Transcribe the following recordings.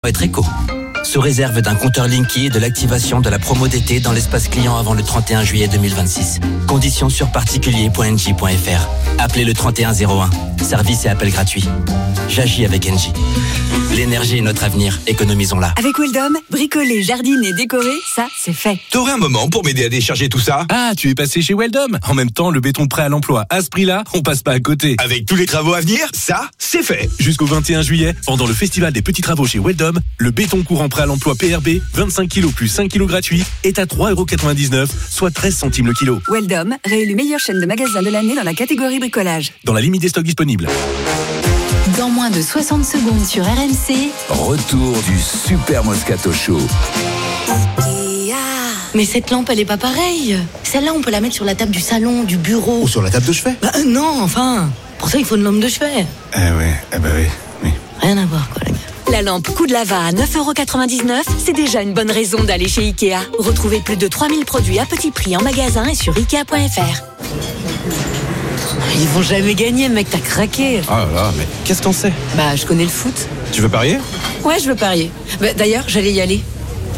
être éco. Sous réserve d'un compteur Linky et de l'activation de la promo d'été dans l'espace client avant le 31 juillet 2026. Conditions sur particulier.engie.fr. Appelez le 3101. Service et appel gratuit. J'agis avec Engie. L'énergie est notre avenir, économisons-la. Avec Weldom, bricoler, jardiner, décorer, ça, c'est fait. T'aurais un moment pour m'aider à décharger tout ça ? Ah, tu es passé chez Weldom. En même temps, le béton prêt à l'emploi. À ce prix-là, on passe pas à côté. Avec tous les travaux à venir, ça, c'est fait. Jusqu'au 21 juillet, pendant le festival des petits travaux chez Weldom, le béton courant prêt à l'emploi PRB, 25 kg plus 5 kg gratuits, est à 3,99€, soit 13 centimes le kilo. Weldom, réélu meilleure chaîne de magasins de l'année dans la catégorie bricolage. Dans la limite des stocks disponibles. Dans moins de 60 secondes sur RMC. Retour du Super Moscato Show. Mais cette lampe, elle est pas pareille. Celle-là, on peut la mettre sur la table du salon, du bureau. Ou sur la table de chevet. Bah non, enfin. Pour ça, il faut une lampe de chevet. Oui. Rien à voir, quoi, les gars. La lampe coup de lava à 9,99€, c'est déjà une bonne raison d'aller chez Ikea. Retrouvez plus de 3000 produits à petit prix en magasin et sur Ikea.fr. Ils vont jamais gagner, mec, t'as craqué. Ah là, mais qu'est-ce qu'on sait ? Bah, je connais le foot. Tu veux parier ? Ouais, je veux parier. Bah, d'ailleurs, j'allais y aller.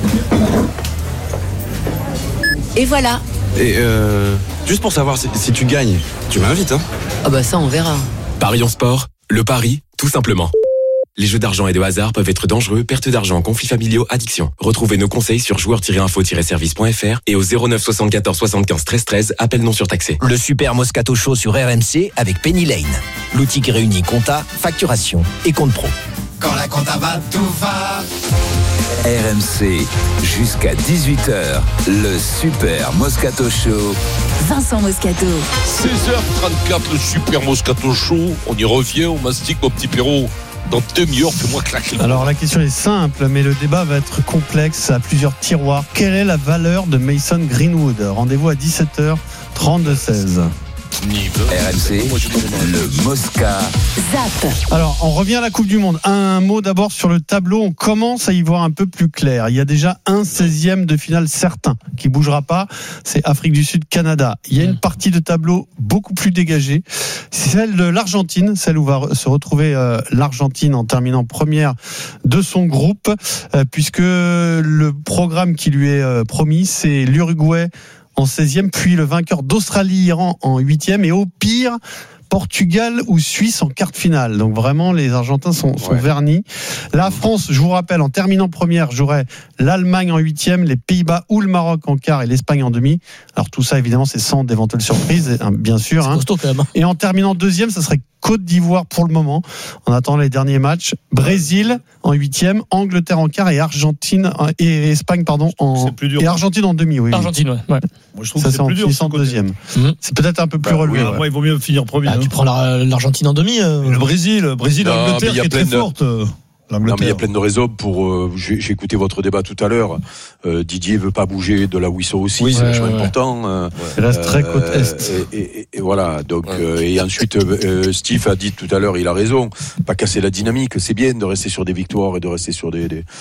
Et voilà. Et juste pour savoir si tu gagnes, tu m'invites, hein ? Ah bah ça, on verra. Parions sport, le pari, tout simplement. Les jeux d'argent et de hasard peuvent être dangereux, perte d'argent, conflits familiaux, addiction. Retrouvez nos conseils sur joueurs-info-service.fr et au 09 74 75 13 13, appel non surtaxé. Le Super Moscato Show sur RMC avec Penny Lane. L'outil qui réunit compta, facturation et compte pro. Quand la compta va, tout va. RMC, jusqu'à 18h, le Super Moscato Show. Vincent Moscato. 16h34, le Super Moscato Show. On y revient, on mastique mon petit Pierrot. Dans demi-heure, fais-moi claquer. Alors la question est simple, mais le débat va être complexe à plusieurs tiroirs. Quelle est la valeur de Mason Greenwood ? Rendez-vous à 17h32-16. RMC, le Mosca. Zap. Alors, on revient à la Coupe du Monde. Un mot d'abord sur le tableau. On commence à y voir un peu plus clair. Il y a déjà un 16e de finale certain qui bougera pas. C'est Afrique du Sud-Canada. Il y a une partie de tableau beaucoup plus dégagée. C'est celle de l'Argentine, celle où va se retrouver l'Argentine en terminant première de son groupe, puisque le programme qui lui est promis, c'est l'Uruguay en 16e, puis le vainqueur d'Australie-Iran en 8e, et au pire, Portugal ou Suisse en quart de finale. Donc vraiment, les Argentins sont vernis. La France, je vous rappelle, en terminant première, jouerait l'Allemagne en 8e, les Pays-Bas ou le Maroc en quart et l'Espagne en demi. Alors tout ça, évidemment, c'est sans d'éventuelles surprises, bien sûr. C'est costaud quand même. Et en terminant deuxième, ça serait Côte d'Ivoire pour le moment. En attendant les derniers matchs, Brésil en 8e, Angleterre en quart et Argentine et Espagne et Argentine en demi. Oui. Argentine, ouais. Moi, je trouve ça, c'est en finissant deuxième. C'est peut-être un peu plus relevé. Moi, il vaut mieux finir premier. Tu prends l'Argentine en demi. Le Brésil, Angleterre qui est très forte. Non, mais il y a plein de raisons pour. J'ai écouté votre débat tout à l'heure. Didier veut pas bouger de là où ils sont aussi, c'est vachement important. Là, c'est très côte est. Et voilà. Donc et ensuite, Steve a dit tout à l'heure, il a raison. Pas casser la dynamique. C'est bien de rester sur des victoires et de rester sur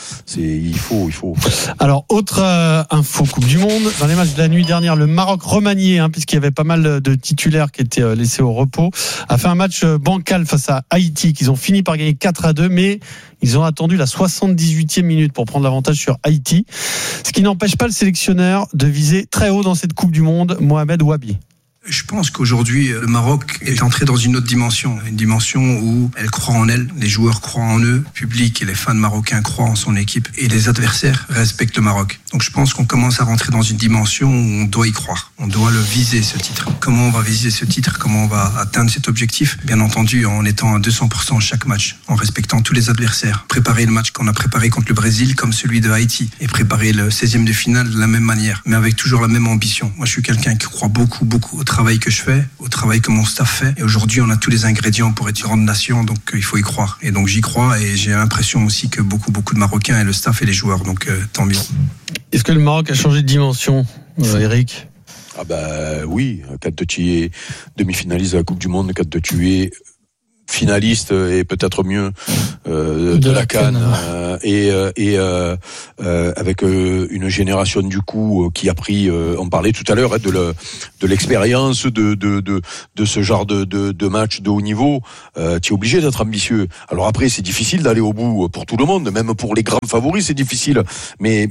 il faut. Alors autre info Coupe du Monde. Dans les matchs de la nuit dernière, le Maroc remanié, puisqu'il y avait pas mal de titulaires qui étaient laissés au repos, a fait un match bancal face à Haïti, qu'ils ont fini par gagner 4-2, mais ils ont attendu la 78e minute pour prendre l'avantage sur Haïti. Ce qui n'empêche pas le sélectionneur de viser très haut dans cette Coupe du Monde, Mohamed Wabi. Je pense qu'aujourd'hui, le Maroc est entré dans une autre dimension. Une dimension où elle croit en elle, les joueurs croient en eux, le public et les fans marocains croient en son équipe et les adversaires respectent le Maroc. Donc je pense qu'on commence à rentrer dans une dimension où on doit y croire. On doit le viser, ce titre. Comment on va viser ce titre ? Comment on va atteindre cet objectif ? Bien entendu, en étant à 200% chaque match, en respectant tous les adversaires. Préparer le match qu'on a préparé contre le Brésil comme celui de Haïti et préparer le 16e de finale de la même manière, mais avec toujours la même ambition. Moi, je suis quelqu'un qui croit beaucoup au travail que je fais, au travail que mon staff fait. Et aujourd'hui, on a tous les ingrédients pour être une grande nation, donc il faut y croire. Et donc j'y crois et j'ai l'impression aussi que beaucoup de Marocains et le staff et les joueurs, donc tant mieux. Est-ce que le Maroc a changé de dimension, Eric ? Ah oui, quand tu es demi-finaliste de la Coupe du Monde, quand tu es finaliste et peut-être mieux de la CAN, avec une génération du coup qui a pris, on parlait tout à l'heure de l'expérience de ce genre de match de haut niveau. Tu es obligé d'être ambitieux. Alors après, c'est difficile d'aller au bout pour tout le monde, même pour les grands favoris, c'est difficile. Mais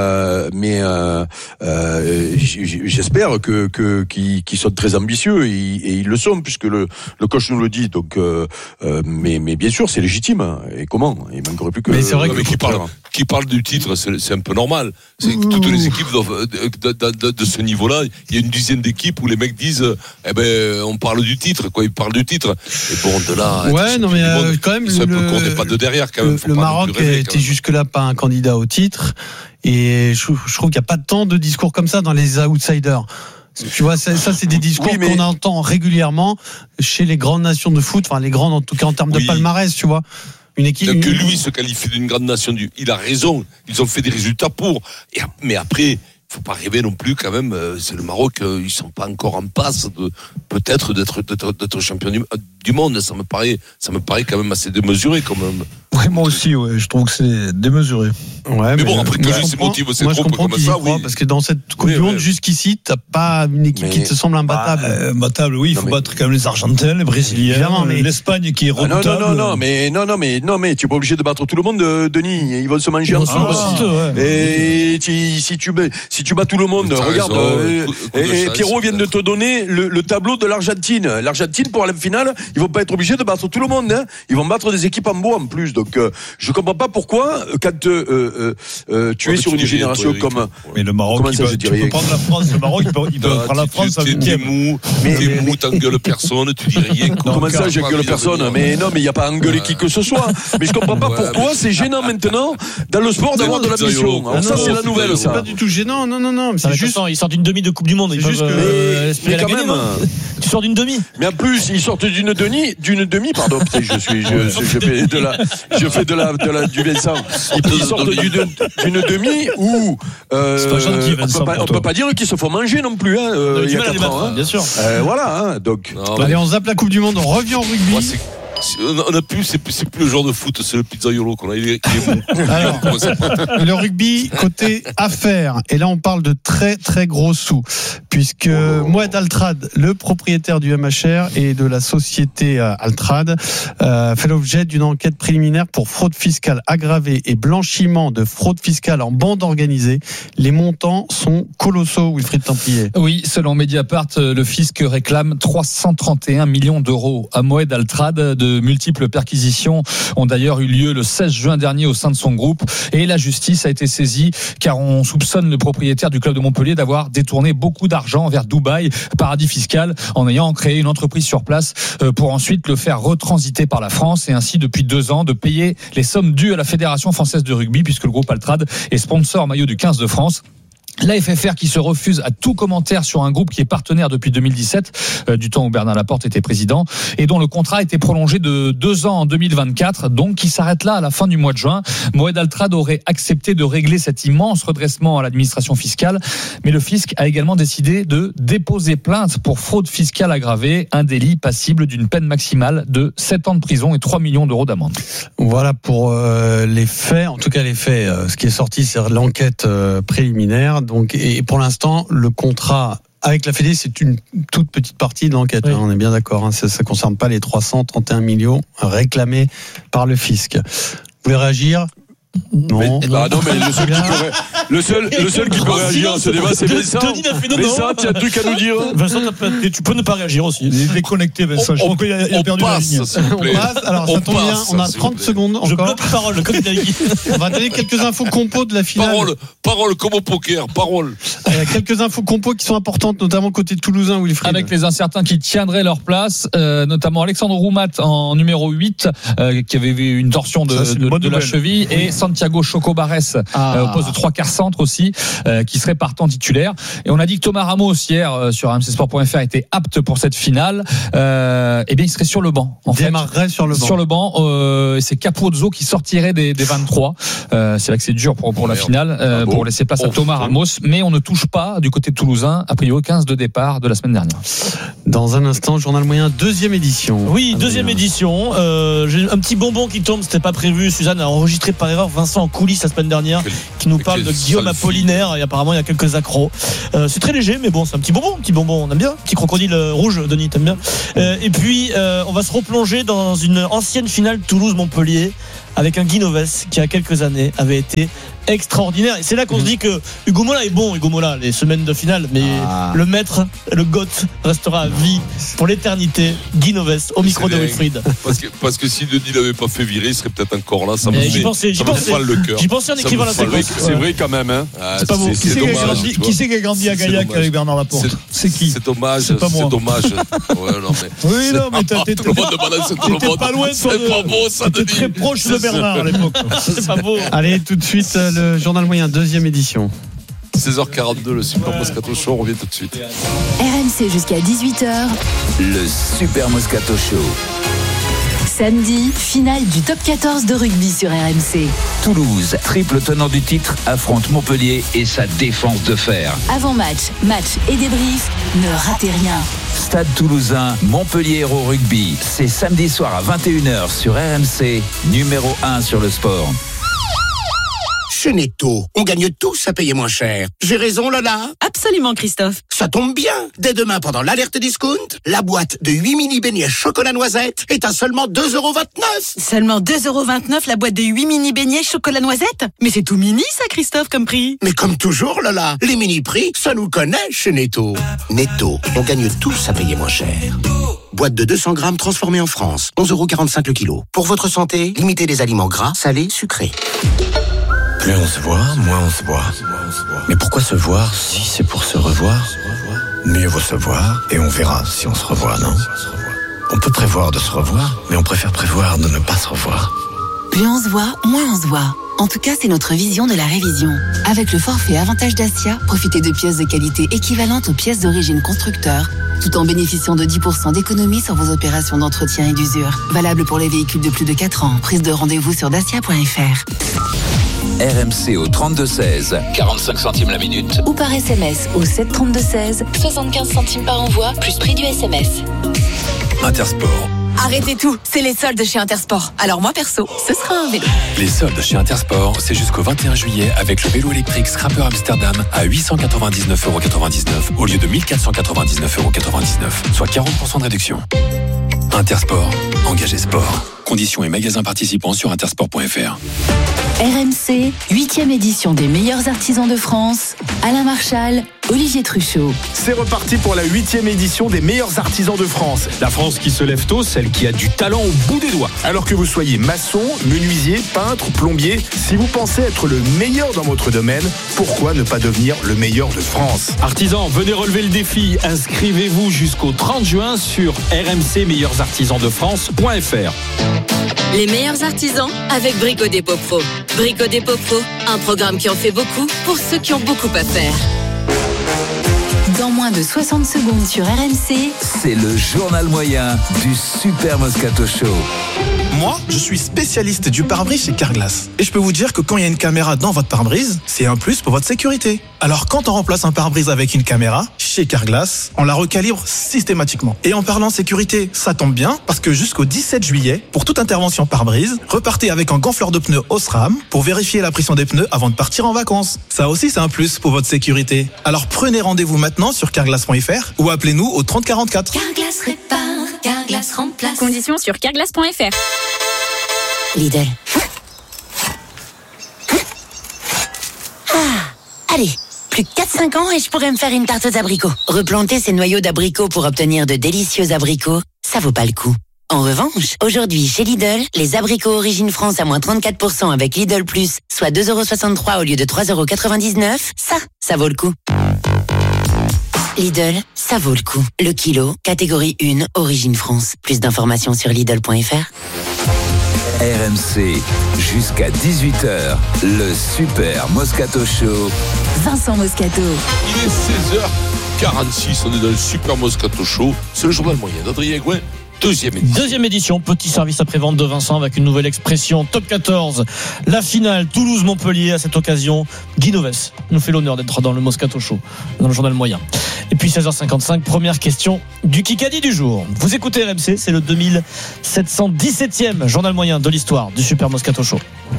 j'espère qu'ils sont très ambitieux et ils le sont puisque le coach nous le dit. Donc, mais bien sûr, c'est légitime. Et comment? Il manquerait plus que. Mais c'est vrai que qui parle du titre, c'est un peu normal. C'est que toutes les équipes doivent, de ce niveau-là, il y a une dizaine d'équipes où les mecs disent, on parle du titre, quoi. Ils parlent du titre. Et bon, de là. Ouais, non mais quand même, on n'est pas de derrière quand même. Le Maroc était jusque-là pas un candidat au titre. Et je trouve qu'il n'y a pas tant de discours comme ça dans les outsiders. Tu vois, ça c'est des discours qu'on entend régulièrement chez les grandes nations de foot, enfin les grandes en tout cas en termes de palmarès, tu vois. Une équipe. Que lui se qualifie d'une grande nation il a raison. Ils ont fait des résultats pour. Mais après, faut pas rêver non plus quand même. C'est le Maroc, ils sont pas encore en passe peut-être d'être champion du monde. Ça me paraît quand même assez démesuré quand même. Ouais, moi aussi, je trouve que c'est démesuré. Ouais, mais bon, après que lui se motive, c'est trop comme ça, oui. Parce que dans cette Coupe du Monde, jusqu'ici, t'as pas une équipe qui te semble imbattable. Imbattable, oui, il faut battre quand même les Argentins, les Brésiliens, l'Espagne qui est redoutable. Non, mais tu es pas obligé de battre tout le monde, Denis. Ils vont se manger ensemble. Et si tu bats tout le monde, regarde. Et Pierrot vient de te donner le tableau de l'Argentine. L'Argentine, pour la finale, ils vont pas être obligés de battre tout le monde. Hein. Ils vont battre des équipes en beau en plus. Donc, je comprends pas pourquoi, quand tu es sur une génération comme. Mais le Maroc, tu peux prendre la France. Le Maroc, il peut prendre la France avec t'es mou, t'engueules personne, tu dis rien. Comment ça, j'engueule personne? Mais non, mais il n'y a pas à engueuler qui que ce soit. Mais je comprends pas pourquoi c'est gênant maintenant, dans le sport, d'avoir de l'ambition. Alors ça, c'est la nouvelle, ça. C'est pas du tout gênant, non. C'est juste. Ils sortent d'une demi de Coupe du Monde. C'est juste que. Mais quand même. Tu sors d'une demi. Mais en plus, ils sortent d'une demi, pardon. Je fais du Vincent. Ils sortent d'une demi où on peut pas dire qu'ils se font manger non plus. Il y a 4 ans. Bien sûr. Voilà. Donc. Allez, on zappe la Coupe du Monde. On revient au rugby. C'est plus le genre de foot, c'est le pizzaiolo qu'on a. Il est bon. Alors, le rugby côté affaires. Et là, on parle de très très gros sous, puisque Moed Altrad, le propriétaire du MHR et de la société Altrad, fait l'objet d'une enquête préliminaire pour fraude fiscale aggravée et blanchiment de fraude fiscale en bande organisée. Les montants sont colossaux, Wilfried Templier. Oui, selon Mediapart, le fisc réclame 331 millions d'euros à Moed Altrad. De multiples perquisitions ont d'ailleurs eu lieu le 16 juin dernier au sein de son groupe et la justice a été saisie car on soupçonne le propriétaire du club de Montpellier d'avoir détourné beaucoup d'argent vers Dubaï, paradis fiscal, en ayant créé une entreprise sur place pour ensuite le faire retransiter par la France et ainsi depuis 2 ans de payer les sommes dues à la Fédération française de rugby puisque le groupe Altrad est sponsor maillot du 15 de France. La FFR qui se refuse à tout commentaire sur un groupe qui est partenaire depuis 2017, du temps où Bernard Laporte était président, et dont le contrat a été prolongé de 2 ans en 2024, donc qui s'arrête là à la fin du mois de juin. Moed Altrad aurait accepté de régler cet immense redressement à l'administration fiscale, mais le fisc a également décidé de déposer plainte pour fraude fiscale aggravée, un délit passible d'une peine maximale de 7 ans de prison et 3 millions d'euros d'amende. Voilà pour les faits, en tout cas les faits. Ce qui est sorti, c'est l'enquête préliminaire. Donc, et pour l'instant, le contrat avec la Fédé, c'est une toute petite partie de l'enquête. Oui. On est bien d'accord. Ça ne concerne pas les 331 millions réclamés par le fisc. Vous voulez réagir ? Non. Mais le seul qui peut réagir à ce débat, c'est Vincent. Vincent, tu as un truc à nous dire. Vincent, tu peux ne pas réagir aussi. Déconnecté, Vincent. On passe. On passe. Alors, ça tombe bien. On a 30 secondes encore. Je bloque la parole, comme on va donner quelques infos compos de la finale. Parole comme au poker. Parole. Il y a quelques infos compos qui sont importantes, notamment côté toulousain, Wilfried. Avec les incertains qui tiendraient leur place, notamment Alexandre Roumat en numéro 8, qui avait eu une torsion de la cheville, et Santiago Chocobares au poste de 3 quarts centre aussi, qui serait partant titulaire. Et on a dit que Thomas Ramos hier sur rmcsport.fr était apte pour cette finale. Eh bien, il serait sur le banc. Démarrerait sur le banc. Sur le banc, c'est Capozzo qui sortirait des 23. C'est vrai que c'est dur pour la finale, pour laisser place à Thomas Ramos, mais on ne touche pas du côté toulousain, a priori 15 de départ de la semaine dernière. Dans un instant, Journal Moyen, deuxième édition. Oui, deuxième édition. J'ai un petit bonbon qui tombe, c'était pas prévu. Suzanne a enregistré par erreur Vincent en coulisses la semaine dernière, qui nous parle de Guillaume Apollinaire, et apparemment il y a quelques accros. C'est très léger, mais bon, c'est un petit bonbon, on aime bien. Petit crocodile rouge, Denis, t'aimes bien. Et puis, on va se replonger dans une ancienne finale Toulouse-Montpellier, avec un Guinoves qui, il y a quelques années, avait été extraordinaire. Et c'est là qu'on se dit que Hugo Mola est bon, les semaines de finale, mais le maître, le GOAT restera à vie pour l'éternité. Guinoves au micro de Wilfried. Parce que si Denis l'avait pas fait virer, il serait peut-être encore là. Ça me j'y pensais le cœur. J'y pensais en écrivant la séquence. C'est vrai quand même, hein. C'est pas beau. Qui c'est qui a grandi à Gaillac avec Bernard Laporte? C'est qui? C'est dommage. C'est pas moi. C'est dommage. Ouais, non, mais. Oui, non, mais t'étais pas loin, c'est pas beau, ça, Denis. Très proche de Bernard à l'époque. C'est pas beau. Allez, tout de suite, le Journal Moyen, deuxième édition. 16h42, le Super Moscato Show, on revient tout de suite. RMC jusqu'à 18h. Le Super Moscato Show. Samedi, finale du top 14 de rugby sur RMC. Toulouse, triple tenant du titre, affronte Montpellier et sa défense de fer. Avant-match, match et débrief, ne ratez rien. Stade Toulousain, Montpellier Hérault Rugby, c'est samedi soir à 21h sur RMC, numéro 1 sur le sport. Chez Netto, on gagne tous à payer moins cher. J'ai raison, Lola? Absolument, Christophe. Ça tombe bien. Dès demain, pendant l'alerte discount, la boîte de 8 mini beignets chocolat noisette est à seulement 2,29 €. Seulement 2,29 € la boîte de 8 mini beignets chocolat noisette? Mais c'est tout mini, ça, Christophe, comme prix. Mais comme toujours, Lola, les mini prix, ça nous connaît chez Netto. Netto, on gagne tous à payer moins cher. Boîte de 200 grammes transformée en France, 11,45 € le kilo. Pour votre santé, limitez les aliments gras, salés, sucrés. Plus on se voit, moins on se voit. Mais pourquoi se voir si c'est pour se revoir? Mieux vaut se voir et on verra si on se revoit, non? On peut prévoir de se revoir, mais on préfère prévoir de ne pas se revoir. Plus on se voit, moins on se voit. En tout cas, c'est notre vision de la révision. Avec le forfait Avantage Dacia, profitez de pièces de qualité équivalentes aux pièces d'origine constructeur, tout en bénéficiant de 10% d'économie sur vos opérations d'entretien et d'usure. Valable pour les véhicules de plus de 4 ans. Prise de rendez-vous sur dacia.fr. RMC au 32-16, 45 centimes la minute. Ou par SMS au 732-16, 75 centimes par envoi, plus prix du SMS. Intersport. Arrêtez tout, c'est les soldes chez Intersport. Alors moi perso, ce sera un vélo. Les soldes chez Intersport, c'est jusqu'au 21 juillet avec le vélo électrique Scrapper Amsterdam à 899,99 € au lieu de 1499,99 €, soit 40% de réduction. Intersport, engagé sport. Conditions et magasins participants sur intersport.fr. RMC, 8e édition des meilleurs artisans de France. Alain Marchal, Olivier Truchot. C'est reparti pour la 8e édition des meilleurs artisans de France. La France qui se lève tôt, celle qui a du talent au bout des doigts. Alors que vous soyez maçon, menuisier, peintre, plombier, si vous pensez être le meilleur dans votre domaine, pourquoi ne pas devenir le meilleur de France? Artisans, venez relever le défi. Inscrivez-vous jusqu'au 30 juin sur rmcmeilleursartisansdefrance.fr. Les meilleurs artisans avec Brico Dépôt Pro. Brico Dépôt Pro, un programme qui en fait beaucoup pour ceux qui ont beaucoup à faire. Dans moins de 60 secondes sur RMC, c'est le journal moyen du Super Moscato Show. Moi, je suis spécialiste du pare-brise chez Carglass. Et je peux vous dire que quand il y a une caméra dans votre pare-brise, c'est un plus pour votre sécurité. Alors quand on remplace un pare-brise avec une caméra, chez Carglass, on la recalibre systématiquement. Et en parlant sécurité, ça tombe bien, parce que jusqu'au 17 juillet, pour toute intervention pare-brise, repartez avec un gonfleur de pneus Osram pour vérifier la pression des pneus avant de partir en vacances. Ça aussi, c'est un plus pour votre sécurité. Alors prenez rendez-vous maintenant sur carglass.fr ou appelez-nous au 30 44. Carglass répare, Carglass remplace. Conditions sur carglass.fr. Lidl. Allez, plus que 4-5 ans et je pourrais me faire une tarte aux abricots. Replanter ces noyaux d'abricots pour obtenir de délicieux abricots, ça vaut pas le coup. En revanche, aujourd'hui chez Lidl, les abricots Origine France à moins 34% avec Lidl Plus, soit 2,63 € au lieu de 3,99 €, ça vaut le coup. Lidl, ça vaut le coup. Le kilo, catégorie 1, Origine France. Plus d'informations sur Lidl.fr. RMC, jusqu'à 18h, le Super Moscato Show. Vincent Moscato. Il est 16h46, on est dans le Super Moscato Show. C'est le journal moyen d'Adrien Gouin. Deuxième édition, petit service après-vente de Vincent avec une nouvelle expression, top 14, la finale Toulouse-Montpellier. À cette occasion, Guy Novès nous fait l'honneur d'être dans le Moscato Show, dans le journal moyen. Et puis 16h55, première question du Kikadi du jour. Vous écoutez RMC, c'est le 2717e journal moyen de l'histoire du Super Moscato Show.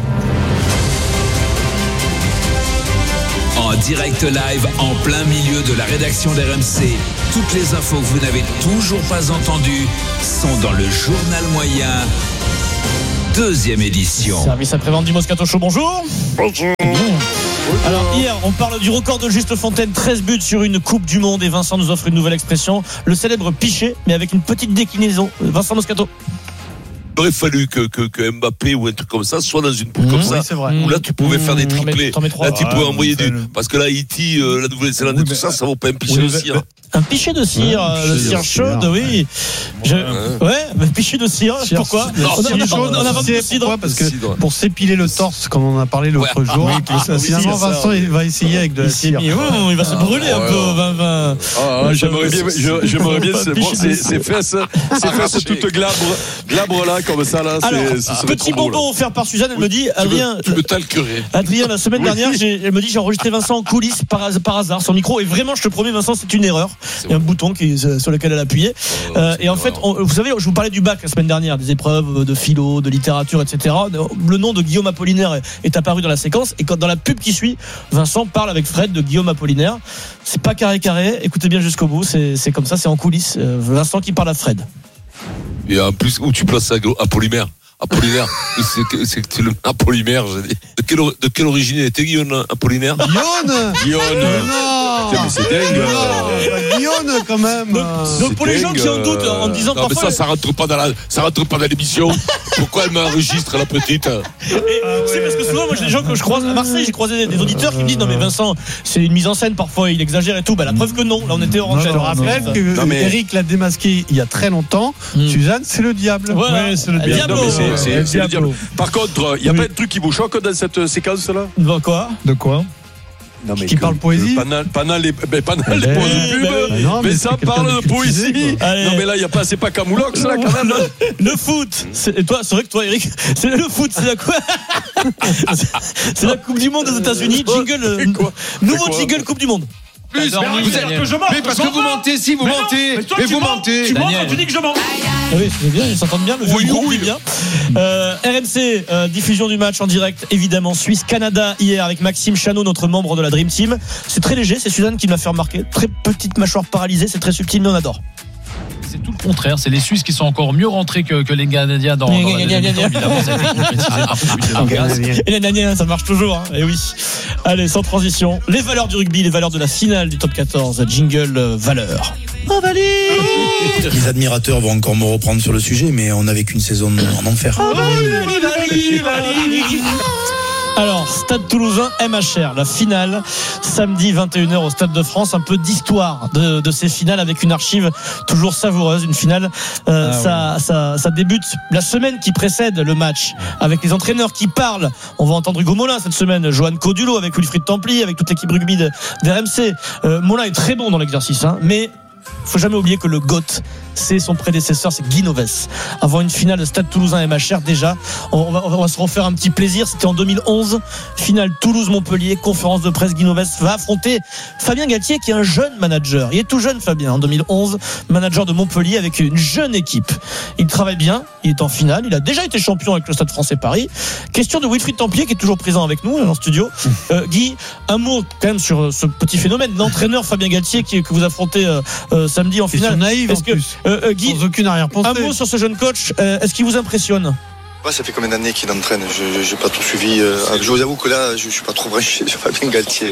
En direct live, en plein milieu de la rédaction d'RMC. Toutes les infos que vous n'avez toujours pas entendues sont dans le journal moyen. Deuxième édition. Service après-vente du Moscato Show, bonjour. Bonjour. Alors hier, on parle du record de Juste Fontaine, 13 buts sur une Coupe du Monde, et Vincent nous offre une nouvelle expression, le célèbre pichet, mais avec une petite déclinaison. Vincent Moscato. Il aurait fallu que Mbappé ou un truc comme ça soit dans une poule comme ça, où là tu pouvais faire des triplés, là tu pouvais envoyer parce que là Haïti, la Nouvelle-Zélande et tout ça vaut pas un pichet de cire. Un pichet de cire, cire chaude, oui. Mais pichet de cire, pourquoi? On a pas de cidre. Parce que pour s'épiler le torse, comme on en a parlé l'autre jour, finalement Vincent il va essayer avec de la cire. Il va se brûler un peu. J'aimerais bien voir ses fesses toutes glabres là. Comme ça là, petit bonbon offert par Suzanne, elle me dit Adrien, la semaine dernière, elle me dit j'ai enregistré Vincent en coulisses par hasard son micro, et vraiment je te promets Vincent c'est une erreur. Il y a un bouton sur lequel elle a appuyé, et en fait vous savez, je vous parlais du bac la semaine dernière, des épreuves de philo, de littérature, etc. Le nom de Guillaume Apollinaire est apparu dans la séquence, et quand dans la pub qui suit, Vincent parle avec Fred de Guillaume Apollinaire. C'est pas carré, écoutez bien jusqu'au bout, c'est comme ça, c'est en coulisses. Vincent qui parle à Fred. Et en plus, où tu places Apollinaire, c'est le Apollinaire, j'ai dit. De quelle origine était Guillaume Apollinaire? Guillaume. Mais c'est dingue. Guillaume quand même. Donc pour les gens qui en doutent, en disant non, parfois. Mais ça rentre pas dans l'émission. Pourquoi elle m'enregistre, la petite? C'est parce que souvent, moi, j'ai des gens que je croise à Marseille, j'ai croisé des auditeurs qui me disent non mais Vincent, c'est une mise en scène, parfois il exagère et tout. La preuve que non, là on était en Je te rappelle que Eric l'a démasqué il y a très longtemps. Suzanne, c'est le diable. Ouais, c'est le diable. C'est le diable. Par contre, il n'y a pas de truc qui vous choque dans cette séquence-là? De quoi? Non, mais qui parle poésie? Pas les poses de pub, mais ça parle de poésie. Non, mais là, c'est pas Camoulox, là, quand même. Le foot. Et toi, c'est vrai que toi, Eric, le foot, c'est la quoi? C'est la Coupe du Monde des États-Unis. Jingle. Nouveau jingle Coupe du Monde. Mais parce que vous mentez, si vous mentez. Mais vous mentez. Tu mens quand tu dis que je mens. Oui, c'est bien, ils s'entendent bien. Le vieux dit bien. RMC, diffusion du match en direct, évidemment. Suisse-Canada hier avec Maxime Chanot, notre membre de la Dream Team. C'est très léger, c'est Suzanne qui me l'a fait remarquer. Très petite mâchoire paralysée, c'est très subtil, mais on adore. C'est tout le contraire, c'est les Suisses qui sont encore mieux rentrés que les Canadiens dans la deuxième mi-temps, évidemment, ça a été concrétisé un peu plus de gaz. Et les Canadiens, ça marche toujours, et oui. Allez, sans transition, les valeurs du rugby, les valeurs de la finale du top 14, jingle valeurs. Oh, Valérie! Les admirateurs vont encore me reprendre sur le sujet, mais on n'a vécu une saison en enfer. Oh, Valérie. Alors, Stade Toulousain, MHR, la finale, samedi 21h au Stade de France. Un peu d'histoire de ces finales avec une archive toujours savoureuse. Une finale, ça débute la semaine qui précède le match avec les entraîneurs qui parlent. On va entendre Hugo Molin cette semaine, Johan Codulo avec Wilfried Templi, avec toute l'équipe rugby d'RMC. Molin est très bon dans l'exercice, mais faut jamais oublier que le GOAT, c'est son prédécesseur, c'est Guy Novès. Avant une finale de Stade Toulousain MHR, déjà, on va se refaire un petit plaisir. C'était en 2011, finale Toulouse-Montpellier, conférence de presse. Guy Novès va affronter Fabien Galtier, qui est un jeune manager. Il est tout jeune, Fabien, en 2011, manager de Montpellier avec une jeune équipe. Il travaille bien, il est en finale, il a déjà été champion avec le Stade Français Paris. Question de Wilfried Templier, qui est toujours présent avec nous en studio. Guy, un mot quand même sur ce petit phénomène, l'entraîneur Fabien Galtier que vous affrontez samedi en finale. Naïf en plus. Guy, sans aucune arrière-pensée. Un mot sur ce jeune coach, est-ce qu'il vous impressionne? Ouais, ça fait combien d'années qu'il entraîne? Je n'ai pas tout suivi. Je vous avoue que là, je ne suis pas trop branché sur Fabien Galtier.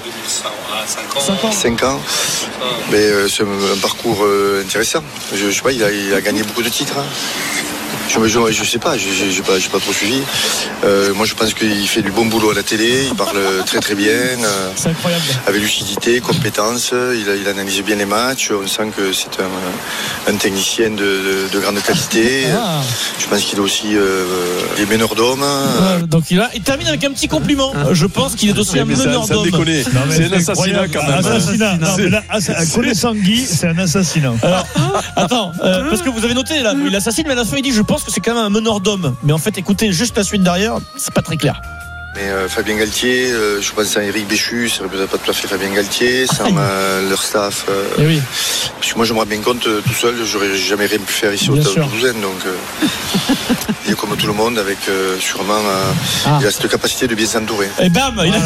5 ans. Mais c'est un parcours intéressant. Je sais pas, il a gagné beaucoup de titres. Je sais pas, j'ai pas trop suivi. Moi, je pense qu'il fait du bon boulot à la télé. Il parle très très bien. C'est incroyable. Avec lucidité, compétence. Il analyse bien les matchs. On sent que c'est un technicien de grande qualité. Je pense qu'il est aussi des meneurs d'hommes. Donc il termine avec un petit compliment. Je pense qu'il est aussi un meneur d'hommes. C'est un assassinat quand même. Connaissant Guy, c'est un assassinat. Alors, attends, parce que vous avez noté là, il assassine, mais à la fin il dit je pense que c'est quand même un meneur d'hommes. Mais en fait, écoutez juste la suite derrière, c'est pas très clair. Mais Fabien Galtier, je pense à Eric Béchu, ça ne peut pas tout à fait Fabien Galtier, sans leur staff. Oui. Parce que moi, je me rends bien compte, tout seul, j'aurais jamais rien pu faire ici au Stade Toulousain. Donc, il est comme tout le monde, avec sûrement il a cette capacité de bien s'entourer. Et bam, il a...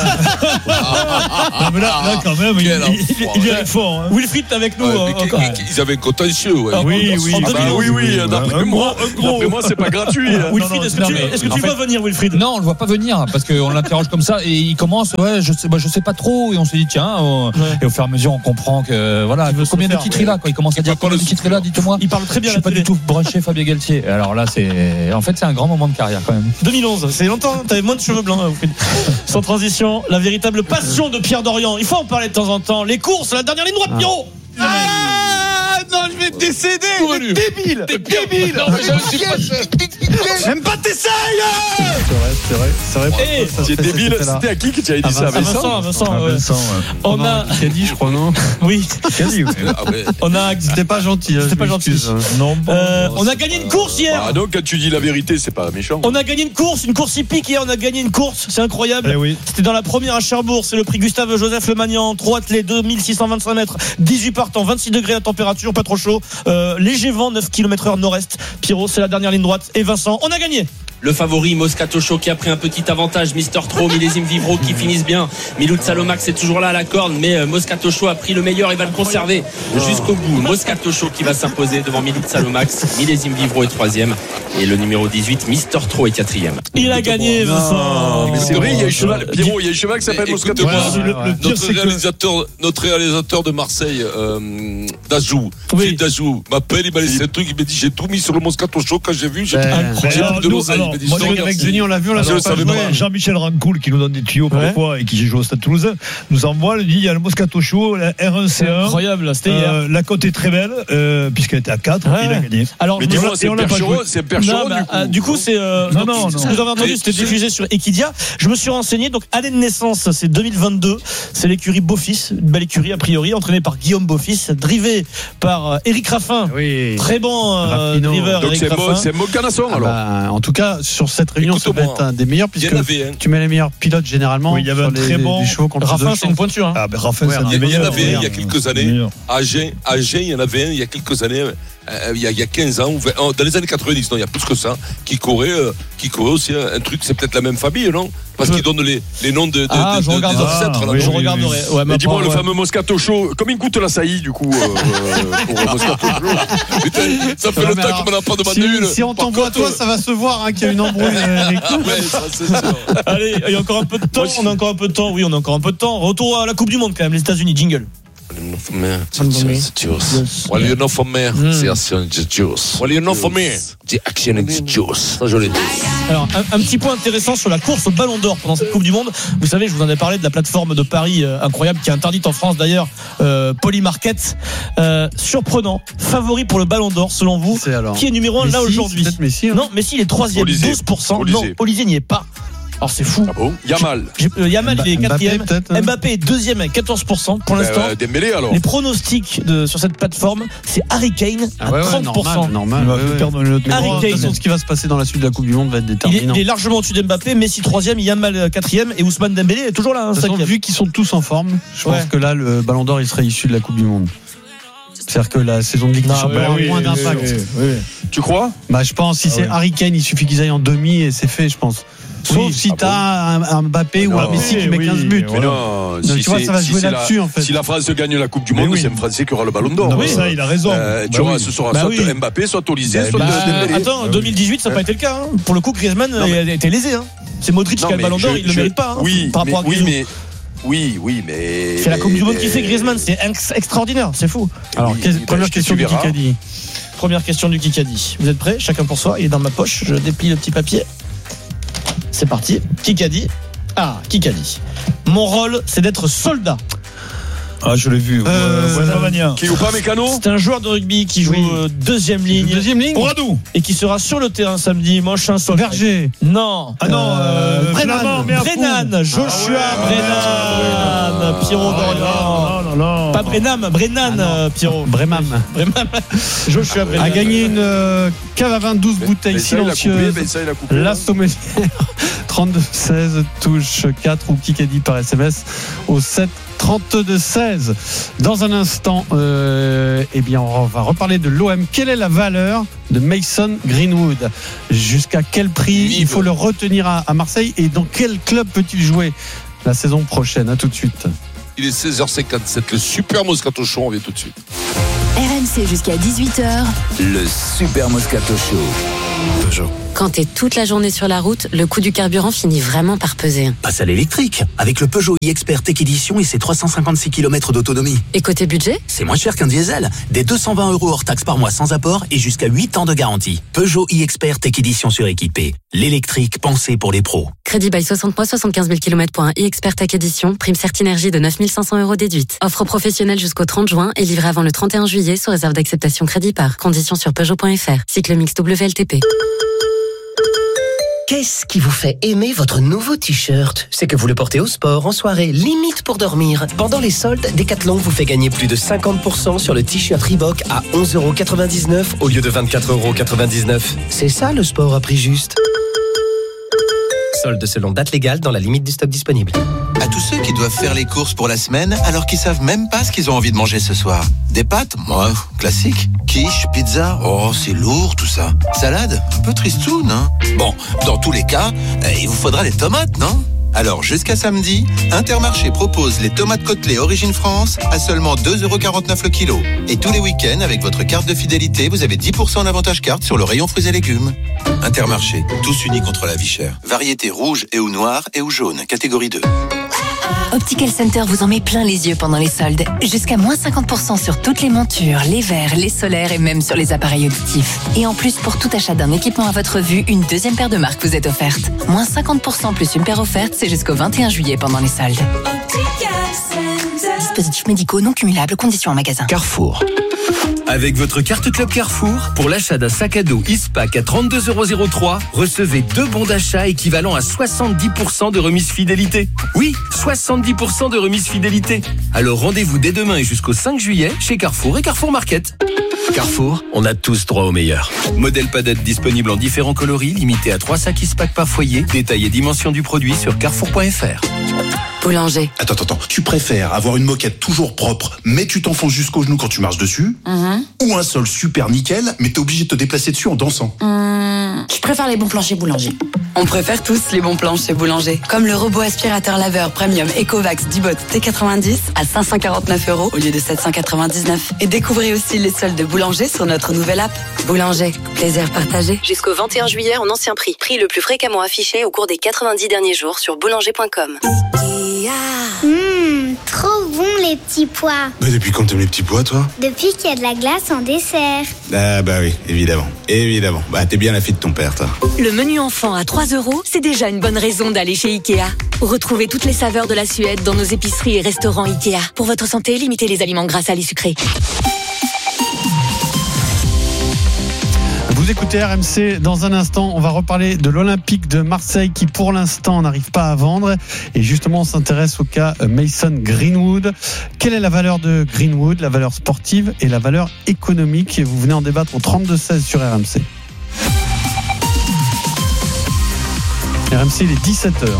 non, mais là, quand même, il est fort. Hein. Wilfried est avec nous. Ils avaient un contentieux. Ouais. Oui. D'après moi, c'est pas gratuit. Wilfried, est-ce que tu vois venir, Wilfried? Non, on le voit pas venir parce qu'on l'interroge comme ça et il commence. Je sais pas trop. Et on se dit tiens. Et au fur et à mesure, on comprend que voilà. Combien de titres il a quoi? Il commence à dire combien de titres il a. Dites-moi. Il parle très bien. Je suis pas du tout branché Fabien Galtier. Alors là, c'est un grand moment de carrière quand même. 2011, c'est longtemps. T'avais moins de cheveux blancs. Sans transition, la véritable passion de Pierre Dorian. Il faut en parler de temps en temps. Les courses, la dernière ligne droite, Pierrot. Non, je vais te décéder. T'es débile. Non, mais même pas t'essayes. C'est vrai. Tu es débile. C'était à qui que tu avais dit ça? Vincent. On a dit, je crois, non? Oui. On a. C'était pas gentil. C'était pas gentil. Non. On a gagné une course hier. Ah donc quand tu dis la vérité, c'est pas méchant. On a gagné une course hippique hier. On a gagné une course. C'est incroyable. C'était dans la première à Cherbourg. C'est le prix Gustave Joseph Lemagnan. 3 athlètes, 2625 mètres, 18 partants, 26 degrés la température, pas trop chaud. Léger vent, 9 km/h nord-est. Pierrot, c'est la dernière ligne droite. Et Vincent, on a gagné. Le favori Moscato Show qui a pris un petit avantage, Mister Tro, Millésime Vivro qui finissent bien. Milou Salomax est toujours là à la corde, mais Moscato Show a pris le meilleur et va le conserver jusqu'au bout. Moscato Show qui va s'imposer devant Milou Salomax. Millésime Vivro est 3e et le numéro 18 Mister Tro est 4e. Il a gagné, Vincent. Mais c'est vrai, il y a un cheval. Pierrot, il y a un cheval qui s'appelle Moscato Show. Notre réalisateur de Marseille, Dajou, Philippe Dajou, m'appelle, il m'a laissé un truc, il m'a dit j'ai tout mis sur le Moscato Show quand j'ai vu, j'ai plus de l'oseille. Moi, avec Denis, on l'a vu, on l'a pas. Jean-Michel Rancoul, qui nous donne des tuyaux parfois et qui joue au Stade Toulousain, nous envoie, il y a le Moscato Show, la R1C1. Incroyable, c'était hier. La cote est très belle, puisqu'elle était à 4, il a gagné. Alors, mais dis-moi, c'est Percheron, du coup, c'est. Non. Ce que vous avez entendu, c'était diffusé sur Equidia. Je me suis renseigné, donc, année de naissance, c'est 2022. C'est l'écurie Beaufils, une belle écurie, a priori, entraînée par Guillaume Beaufils, drivé par Éric Raffin. Très bon driver. Donc, c'est Mocanasson, alors. En tout cas, sur cette réunion, ça va être un des meilleurs, puisque tu mets les meilleurs pilotes généralement. Il y avait un très bon Raffin, c'est une pointure. Ah, ben Raffin, c'est un des meilleurs. Il y en avait il y a quelques années. À Agen, il y en avait un il y a quelques années. Il y a 15 ans, dans les années 90, non, il y a plus que ça, qui courait aussi un truc, c'est peut-être la même famille, non? Parce qu'ils donnent les noms des ancêtres. Je regarderai. Mais dis-moi, le fameux Moscato Show, combien coûte la saillie, du coup, pour Moscato Show? Putain, ça fait longtemps qu'on m'en a pas demandé une. Si on t'envoie à toi, ça va se voir qu'il y a une embrouille. Allez, il y a encore un peu de temps. On a encore un peu de temps. Oui, on a encore un peu de temps. Retour à la Coupe du Monde, quand même, les États-Unis. Jingle. Well, you know for me, the action is juice. Well, you know for me, the action is juice. Ça, je l'ai dit. Alors, un petit point intéressant sur la course au Ballon d'Or pendant cette Coupe du Monde. Vous savez, je vous en ai parlé de la plateforme de Paris incroyable qui est interdite en France d'ailleurs, Polymarket. Surprenant, favori pour le Ballon d'Or selon vous. Qui est numéro 1 là aujourd'hui? Messi, hein. Non, Messi il est 3e, 12%. Non, Olysée n'y est pas. Alors c'est fou. Ah bon? Yamal, il est 4e. Mbappé est 2e avec 14% pour l'instant. Dembélé alors. Les pronostics sur cette plateforme, c'est Harry Kane à 30%. Normal. Harry Kane, ce qui va se passer dans la suite de la Coupe du Monde va être déterminant. Il est largement au-dessus d'Mbappé, Messi 3e, Yamal 4e et Ousmane Dembélé est toujours là. Vu qu'ils sont tous en forme, je pense que là le Ballon d'Or il serait issu de la Coupe du Monde. C'est-à-dire que la saison de Ligue des Champions a moins d'impact. Tu crois? Je pense si c'est Harry Kane, il suffit qu'ils aillent en demi et c'est fait, je pense. Sauf si t'as un Mbappé ou un Messi qui met 15 buts. Mais non, tu vois, ça va jouer là-dessus en fait. Si la France gagne la Coupe du Monde, c'est un Français qui aura le Ballon d'Or. Oui, ça, il a raison. Tu vois, ce sera soit Mbappé, soit Olysée, soit Dembélé. Attends, 2018, ça n'a pas été le cas. Pour le coup, Griezmann a été lésé. C'est Modric qui a le Ballon d'Or, il ne le mérite pas. Par rapport à Griezmann. Oui, mais. C'est la Coupe du Monde qui fait Griezmann, c'est extraordinaire, c'est fou. Alors, première question de Kikadi. première question du Kikadi. Vous êtes prêts? Chacun pour soi. Il est dans ma poche. Je déplie le petit papier. C'est parti. Kikadi. Kikadi. Mon rôle, c'est d'être soldat. Ah, je l'ai vu. Qui joue pas Mécano? C'est un joueur de rugby qui joue deuxième ligne. Ouradou. Et qui sera sur le terrain samedi. Manche un soldat. Verger. Non. Brennan. Joshua Brennan. Pierrot d'Orient. Pas Brennan, Pierrot. Brennan. Joshua Brennan. A gagné une cave à vin, 12 bouteilles silencieuses. La sommelière. 32-16, touche 4 ou Kikadi par SMS au 7 32-16. Dans un instant, on va reparler de l'OM. Quelle est la valeur de Mason Greenwood? Jusqu'à quel prix il faut le retenir à Marseille? Et dans quel club peut-il jouer la saison prochaine? À tout de suite. Il est 16h57. Le super Moscato Show, on vient tout de suite. RMC jusqu'à 18h. Le Super Moscato Show. Peugeot. Quand t'es toute la journée sur la route, le coût du carburant finit vraiment par peser. Passe à l'électrique avec le Peugeot e-Expert Tech Edition et ses 356 km d'autonomie. Et côté budget, c'est moins cher qu'un diesel. Des 220 € hors taxe par mois sans apport et jusqu'à 8 ans de garantie. Peugeot e-Expert Tech Edition suréquipé. L'électrique pensé pour les pros. crédit by 60 mois, 75 000 km pour un e-Expert Tech Edition, prime Certinergie de 9 500 € déduite. Offre professionnelle jusqu'au 30 juin et livrée avant le 31 juillet sous réserve d'acceptation crédit par. Conditions sur Peugeot.fr. Cycle mix WLTP. Qu'est-ce qui vous fait aimer votre nouveau t-shirt? C'est que vous le portez au sport, en soirée, limite pour dormir. Pendant les soldes, Decathlon vous fait gagner plus de 50% sur le t-shirt Reebok à 11,99 € au lieu de 24,99 €. C'est ça le sport à prix juste. Soldes selon date légale dans la limite du stock disponible. À tous ceux qui doivent faire les courses pour la semaine alors qu'ils savent même pas ce qu'ils ont envie de manger ce soir. Des pâtes? Moi, classique. Quiche, pizza? Oh, c'est lourd tout ça. Salade? Un peu tristoun, hein? Bon, dans tous les cas, il vous faudra des tomates, non? Alors, jusqu'à samedi, Intermarché propose les tomates Côtelets Origine France à seulement 2,49 € le kilo. Et tous les week-ends, avec votre carte de fidélité, vous avez 10% d'avantage carte sur le rayon fruits et légumes. Intermarché, tous unis contre la vie chère. Variété rouge et ou noire et ou jaune, catégorie 2. Optical Center vous en met plein les yeux pendant les soldes. Jusqu'à moins 50% sur toutes les montures, les verres, les solaires et même sur les appareils auditifs. Et en plus, pour tout achat d'un équipement à votre vue, une deuxième paire de marques vous est offerte. Moins 50% plus une paire offerte, c'est jusqu'au 21 juillet pendant les soldes. Dispositifs médicaux non cumulables, conditions en magasin. Carrefour. Avec votre carte Club Carrefour, pour l'achat d'un sac à dos Ispac à 32,03 €, recevez 2 bons d'achat équivalent à 70% de remise fidélité. Oui, 70% de remise fidélité. Alors rendez-vous dès demain et jusqu'au 5 juillet chez Carrefour et Carrefour Market. Carrefour, on a tous droit au meilleur. Modèle padette disponible en différents coloris, limité à 3 sacs Ispac par foyer. Détail et dimension du produit sur carrefour.fr. Boulanger. Attends, tu préfères avoir une moquette toujours propre, mais tu t'enfonces jusqu'au genou quand tu marches dessus, ou un sol super nickel, mais t'es obligé de te déplacer dessus en dansant? Je préfère les bons plans chez Boulanger. On préfère tous les bons plans chez Boulanger. Comme le robot aspirateur laveur premium Ecovacs Dibot T90 à 549 € au lieu de 799. Et découvrez aussi les soldes de Boulanger sur notre nouvelle app. Boulanger, plaisir partagé. Jusqu'au 21 juillet en ancien prix. Prix le plus fréquemment affiché au cours des 90 derniers jours sur boulanger.com. Trop bon les petits pois. Mais depuis quand t'aimes les petits pois, toi? Depuis qu'il y a de la glace en dessert. Ah bah oui, évidemment. Bah t'es bien la fille de ton père, toi. Le menu enfant à 3 €, c'est déjà une bonne raison d'aller chez Ikea. Retrouvez toutes les saveurs de la Suède dans nos épiceries et restaurants Ikea. Pour votre santé, limitez les aliments gras, salés, sucrés. Vous écoutez RMC. Dans un instant, on va reparler de l'Olympique de Marseille qui, pour l'instant, n'arrive pas à vendre. Et justement, on s'intéresse au cas Mason Greenwood. Quelle est la valeur de Greenwood, la valeur sportive et la valeur économique? Et vous venez en débattre au 32-16 sur RMC. RMC, il est 17h.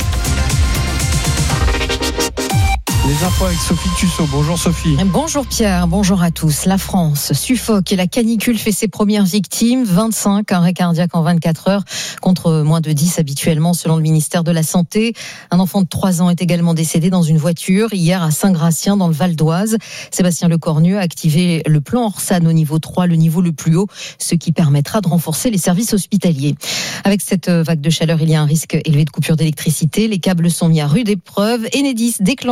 Les infos avec Sophie Tussaud. Bonjour Sophie. Bonjour Pierre, bonjour à tous. La France suffoque et la canicule fait ses premières victimes. 25 arrêts cardiaques en 24 heures contre moins de 10 habituellement selon le ministère de la Santé. Un enfant de 3 ans est également décédé dans une voiture hier à Saint-Gratien dans le Val d'Oise. Sébastien Lecornu a activé le plan Orsan au niveau 3, le niveau le plus haut, ce qui permettra de renforcer les services hospitaliers. Avec cette vague de chaleur, il y a un risque élevé de coupure d'électricité. Les câbles sont mis à rude épreuve. Enedis déclenche sa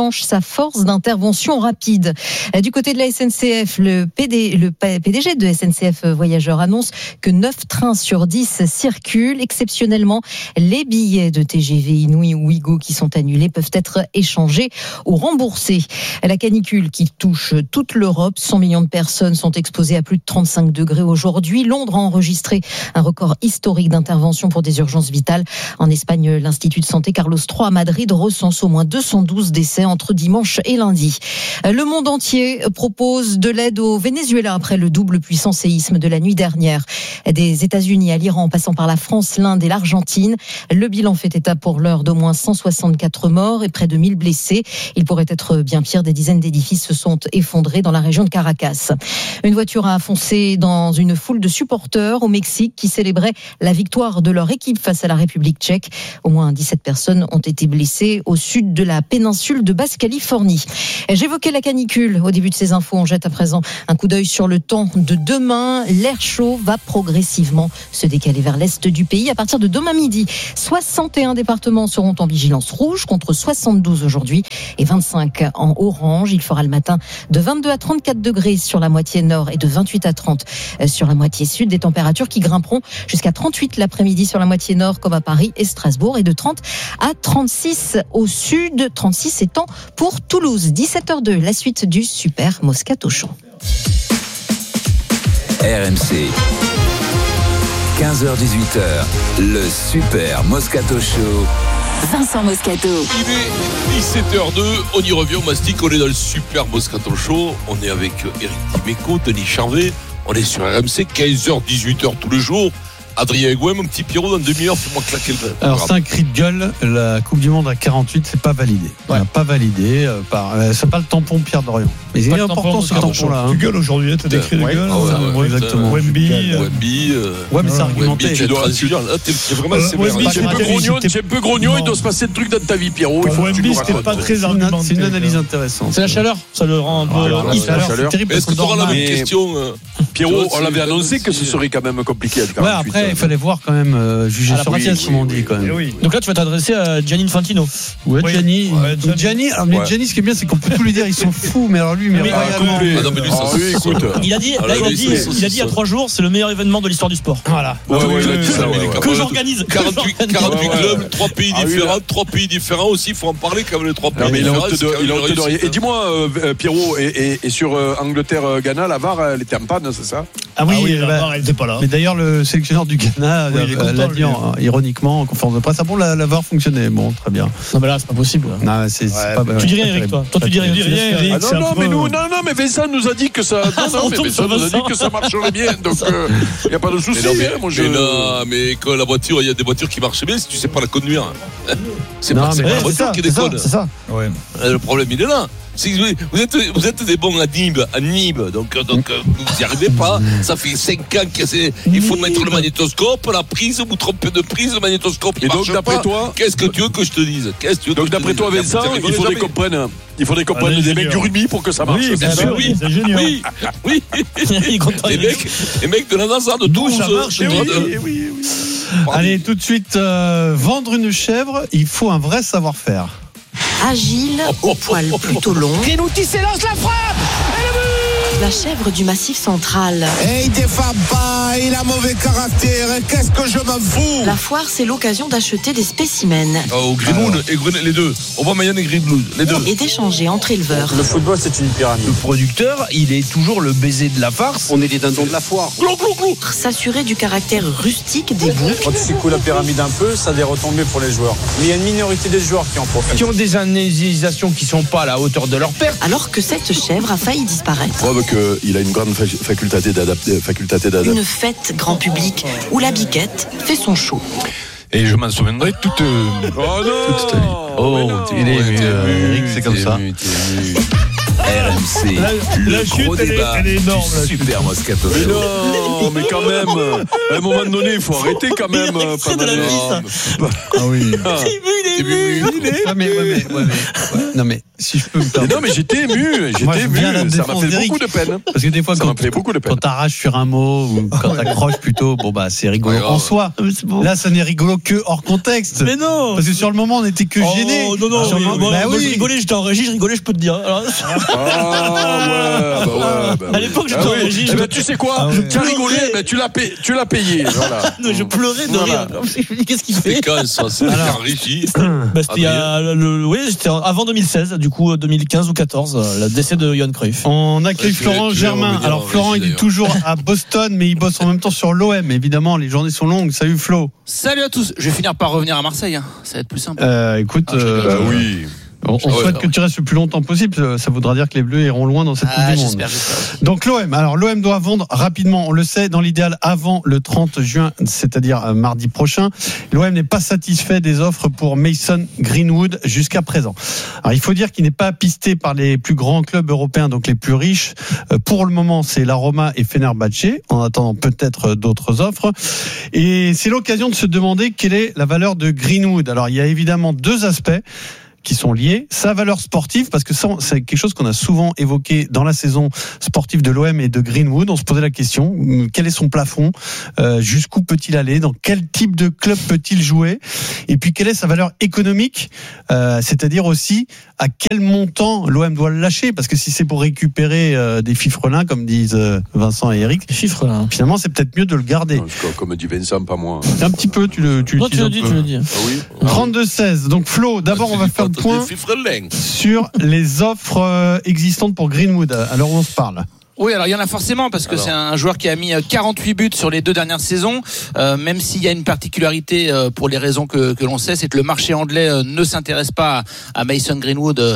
force d'intervention rapide. Du côté de la SNCF, le PDG de SNCF Voyageurs annonce que 9 trains sur 10 circulent. Exceptionnellement, les billets de TGV Inouï ou Ouigo qui sont annulés peuvent être échangés ou remboursés. La canicule qui touche toute l'Europe, 100 millions de personnes sont exposées à plus de 35 degrés aujourd'hui. Londres a enregistré un record historique d'intervention pour des urgences vitales. En Espagne, l'Institut de santé Carlos III à Madrid recense au moins 212 décès entre dimanche et lundi. Le monde entier propose de l'aide au Venezuela après le double puissant séisme de la nuit dernière. Des États-Unis à l'Iran, en passant par la France, l'Inde et l'Argentine. Le bilan fait état pour l'heure d'au moins 164 morts et près de 1000 blessés. Il pourrait être bien pire. Des dizaines d'édifices se sont effondrés dans la région de Caracas. Une voiture a foncé dans une foule de supporters au Mexique qui célébraient la victoire de leur équipe face à la République tchèque. Au moins 17 personnes ont été blessées au sud de la péninsule de Basse-Californie. J'évoquais la canicule au début de ces infos. On jette à présent un coup d'œil sur le temps de demain. L'air chaud va progressivement se décaler vers l'est du pays. À partir de demain midi, 61 départements seront en vigilance rouge contre 72 aujourd'hui et 25 en orange. Il fera le matin de 22 à 34 degrés sur la moitié nord et de 28 à 30 sur la moitié sud. Des températures qui grimperont jusqu'à 38 l'après-midi sur la moitié nord comme à Paris et Strasbourg et de 30 à 36 au sud. 36 étant pour Toulouse. 17h02, la suite du Super Moscato Show. RMC, 15h-18h, le Super Moscato Show. Vincent Moscato. Il est 17h02, on y revient, on mastique, on est dans le Super Moscato Show. On est avec Eric Dimeco, Denis Charvet. On est sur RMC, 15h-18h tous les jours. Adrien Gouem, un petit Pierrot dans demi-heure, fais-moi claquer le. Alors c'est un cri de gueule, la Coupe du Monde à 48, c'est pas validé. Ouais. Pas validé c'est pas le tampon Pierre Dorian. Mais il est important ce tampon-là. Tu gueules aujourd'hui, t'as des cris de gueule. Exactement. Wemby. Ouais, mais c'est argumenté. C'est vraiment c'est un peu grognon, il doit se passer de trucs dans ta vie, Pierrot. Wemby, c'était pas très argumenté. C'est une analyse intéressante. C'est la chaleur, ça le rend un peu. C'est terrible. Est-ce que tu auras la même question, Pierrot? On l'avait annoncé que ce serait quand même compliqué. Ouais, après, il fallait voir quand même, juger sur pièce, comme on dit quand même. Donc là, tu vas t'adresser à Gianni Infantino. Ouais, Gianni. Gianni, ce qui est bien, c'est qu'on peut tout lui dire, ils sont fous, mais alors lui, mais écoute. Il a dit il y a 3 jours, c'est le meilleur événement de l'histoire du sport. Voilà. Que j'organise. 48 clubs, 3 pays différents aussi, il faut en parler quand même, les 3 pays différents. Il a honte de rien. Et dis-moi, Pierrot, et sur Angleterre-Ghana, la VAR, elle était en panne, c'est ça? Ah oui, la VAR, elle n'était pas là. Mais d'ailleurs, le sélectionneur du Ghana l'a dit ironiquement en conférence de presse. Ah bon, la VAR fonctionnait. Bon, très bien. Non, mais là, c'est pas possible. Non, c'est pas. Tu dis rien, Eric, toi. Toi, tu dis rien, Eric. Mais Vincent nous a dit que ça. Vincent nous a dit que ça marcherait bien. Donc, il n'y a pas de souci. Mais quand la voiture, il y a des voitures qui marchent bien si tu sais pas la conduire. C'est pas la voiture qui déconne. C'est ça. Le problème, il est là. Vous êtes des bons à Nîmes, donc vous n'y arrivez pas. Ça fait 5 ans qu'il faut mettre le magnétoscope, la prise, vous trompez de prise, le magnétoscope. Et donc d'après toi, qu'est-ce que tu veux que je te dise? Donc d'après toi, Vincent, il faudrait qu'on prenne des mecs du rugby pour que ça marche. Oui, bien sûr, c'est junior. Oui. Les mecs de la NASA de 12. Ça marche. Oui. Allez, tout de suite, vendre une chèvre, il faut un vrai savoir-faire. Agile, au poil plutôt long. Renouti s'élance la frappe. Et le but. La chèvre du Massif central. Et il défend pas, il a mauvais caractère. Qu'est-ce que je m'en fous? La foire, c'est l'occasion d'acheter des spécimens. Au Grimoun et les deux. Au Bas-Mayenne et Grimoun, les deux. Et d'échanger entre éleveurs. Le football, c'est une pyramide. Le producteur, il est toujours le baiser de la farce. On est les dindons de la foire. S'assurer du caractère rustique des boucs. Quand tu secoues la pyramide un peu, ça a des retombées pour les joueurs. Mais il y a une minorité des joueurs qui en profitent. Qui ont des analysations qui sont pas à la hauteur de leur perte. Alors que cette chèvre a failli disparaître. Preuve qu'il a une grande faculté d'adapter. Une fête grand public où la biquette fait son show. Et je m'en souviendrai toute. Oh non. Oh, il est Eric, c'est comme ça. RMC, la chute, elle est énorme. Super Moscato Show. Mais non, mais quand même, à un moment donné, il faut arrêter quand même. De la vie, ça. Ah oui. Il Non mais si je peux me permettre. Non mais j'étais ému. Ça m'a fait beaucoup de peine. Parce que des fois quand t'arraches sur un mot ou quand t'accroches plutôt, bon bah c'est rigolo en soi. Là ça n'est rigolo que hors contexte. Mais non. Parce que sur le moment on était que gênés. Non. Moi je rigolais, j'étais en régie, je rigolais, je peux te dire. Alors... À l'époque j'étais en régie. Tu sais quoi? Tu as rigolé, mais tu l'as payé. Voilà. Non, je pleurais de rire. Qu'est-ce qu'il fait? C'est quand ça? C'est en régie. C'était avant 2016, du coup 2015 ou 14, le décès de Johan Cruyff. On accueille Florent Germain. Alors Florent, il est toujours à Boston, mais il bosse en même temps sur l'OM. Évidemment, les journées sont longues. Salut Flo. Salut à tous. Je vais finir par revenir à Marseille. Ça va être plus simple. Écoute, oui. On souhaite que tu restes le plus longtemps possible. Ça voudra dire que les Bleus iront loin dans cette Coupe du Monde. J'espère. Donc l'OM. Alors l'OM doit vendre rapidement. On le sait, dans l'idéal avant le 30 juin, c'est-à-dire mardi prochain. L'OM n'est pas satisfait des offres pour Mason Greenwood jusqu'à présent. Alors il faut dire qu'il n'est pas pisté par les plus grands clubs européens, donc les plus riches. Pour le moment, c'est la Roma et Fenerbahçe, en attendant peut-être d'autres offres. Et c'est l'occasion de se demander quelle est la valeur de Greenwood. Alors il y a évidemment deux aspects qui sont liés, sa valeur sportive, parce que ça, c'est quelque chose qu'on a souvent évoqué dans la saison sportive de l'OM et de Greenwood. On se posait la question, quel est son plafond, jusqu'où peut-il aller, dans quel type de club peut-il jouer, et puis quelle est sa valeur économique, c'est-à-dire aussi à quel montant l'OM doit le lâcher, parce que si c'est pour récupérer des fifrelins, comme disent Vincent et Eric, finalement c'est peut-être mieux de le garder. Non, comme dit Vincent, pas moi. Un petit peu, tu le dis. Ah oui. 32-16. Donc Flo, d'abord on va faire le point sur les offres existantes pour Greenwood. Alors on se parle. Oui, alors il y en a forcément parce que c'est un joueur qui a mis 48 buts sur les 2 dernières saisons, même s'il y a une particularité pour les raisons que l'on sait, c'est que le marché anglais ne s'intéresse pas à Mason Greenwood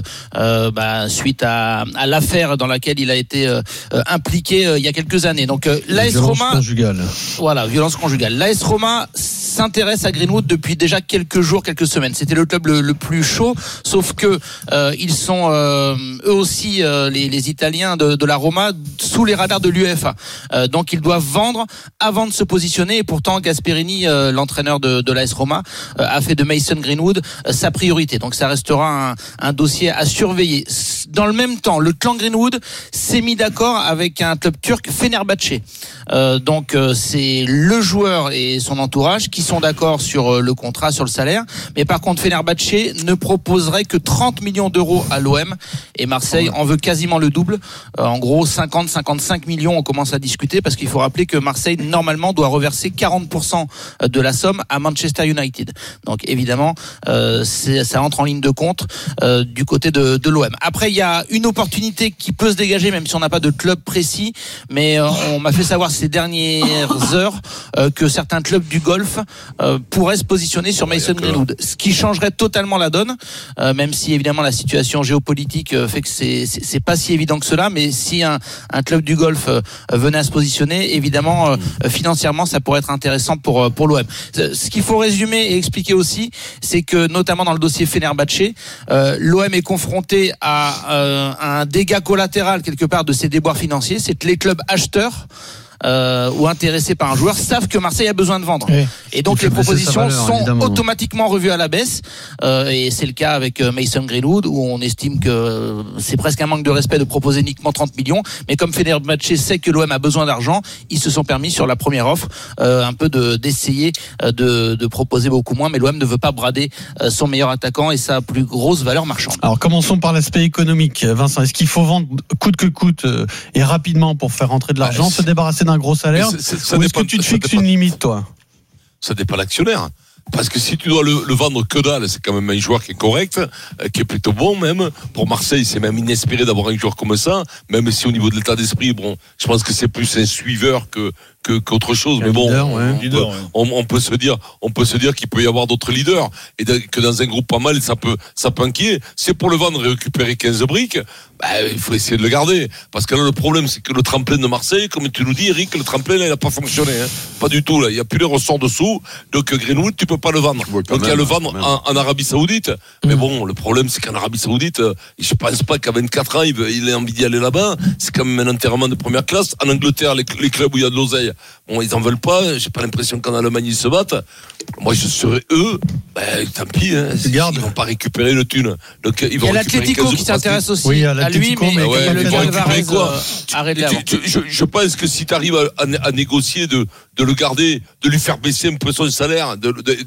suite à l'affaire dans laquelle il a été impliqué il y a quelques années. Donc l'AS Roma, violence conjugale. L'AS Roma s'intéresse à Greenwood depuis déjà quelques jours, quelques semaines. C'était le club le plus chaud, sauf que ils sont eux aussi les Italiens de la Roma sous les radars de l'UEFA. Donc ils doivent vendre avant de se positionner, et pourtant Gasperini, l'entraîneur de l'AS Roma, a fait de Mason Greenwood sa priorité. Donc ça restera un dossier à surveiller. Dans le même temps, le clan Greenwood s'est mis d'accord avec un club turc, Fenerbahçe. Donc c'est le joueur et son entourage qui sont d'accord sur le contrat, sur le salaire, mais par contre Fenerbahçe ne proposerait que 30 millions d'euros à l'OM, et Marseille en veut quasiment le double, en gros 50-55 millions. On commence à discuter parce qu'il faut rappeler que Marseille normalement doit reverser 40% de la somme à Manchester United. Donc évidemment ça entre en ligne de compte du côté de l'OM. Après il y a une opportunité qui peut se dégager, même si on n'a pas de club précis, mais on m'a fait savoir ces dernières heures que certains clubs du Golfe pourraient se positionner sur Mason Greenwood, ce qui changerait totalement la donne, même si évidemment la situation géopolitique fait que c'est pas si évident que cela, mais si un club du Golfe venait à se positionner, évidemment financièrement ça pourrait être intéressant pour l'OM. Ce qu'il faut résumer et expliquer aussi, c'est que notamment dans le dossier Fenerbahçe, l'OM est confronté à un dégât collatéral quelque part de ses déboires financiers, c'est que les clubs acheteurs ou intéressés par un joueur savent que Marseille a besoin de vendre, et donc les propositions sont automatiquement revues à la baisse, et c'est le cas avec Mason Greenwood, où on estime que c'est presque un manque de respect de proposer uniquement 30 millions, mais comme Fenerbahçe sait que l'OM a besoin d'argent, ils se sont permis sur la première offre un peu d'essayer de proposer beaucoup moins, mais l'OM ne veut pas brader son meilleur attaquant et sa plus grosse valeur marchande. Alors commençons par l'aspect économique, Vincent. Est-ce qu'il faut vendre coûte que coûte et rapidement pour faire rentrer de l'argent, se débarrasser d'un gros salaire, ou est-ce que tu te fixes une limite, toi? Ça dépend de l'actionnaire. Parce que si tu dois le vendre que dalle, c'est quand même un joueur qui est correct, qui est plutôt bon même. Pour Marseille, c'est même inespéré d'avoir un joueur comme ça, même si au niveau de l'état d'esprit, bon, je pense que c'est plus un suiveur qu'autre chose, mais bon, on peut se dire qu'il peut y avoir d'autres leaders, et que dans un groupe pas mal, ça peut inquiéter. C'est pour le vendre et récupérer 15 briques, il faut essayer de le garder, parce que là le problème c'est que le tremplin de Marseille, comme tu nous dis Eric, le tremplin là, il n'a pas fonctionné, pas du tout là, il n'y a plus les ressorts dessous, donc Greenwood tu peux pas le vendre, donc il y a le vendre en Arabie Saoudite, mais bon, le problème c'est qu'en Arabie Saoudite, je pense pas qu'à 24 ans il ait envie d'y aller là-bas, c'est quand même un enterrement de première classe. En Angleterre, les clubs où il y a de l'oseille, bon, ils en veulent pas. J'ai pas l'impression qu'en Allemagne ils se battent. Moi, je serais eux. Tant pis. Hein, ils vont pas récupérer le thune. Donc ils vont. Il y a l'Atlético qui s'intéresse aussi oui, à lui, mais il y a le Alvarez arrête là. Je pense que si tu arrives à négocier de le garder, de lui faire baisser un peu son salaire,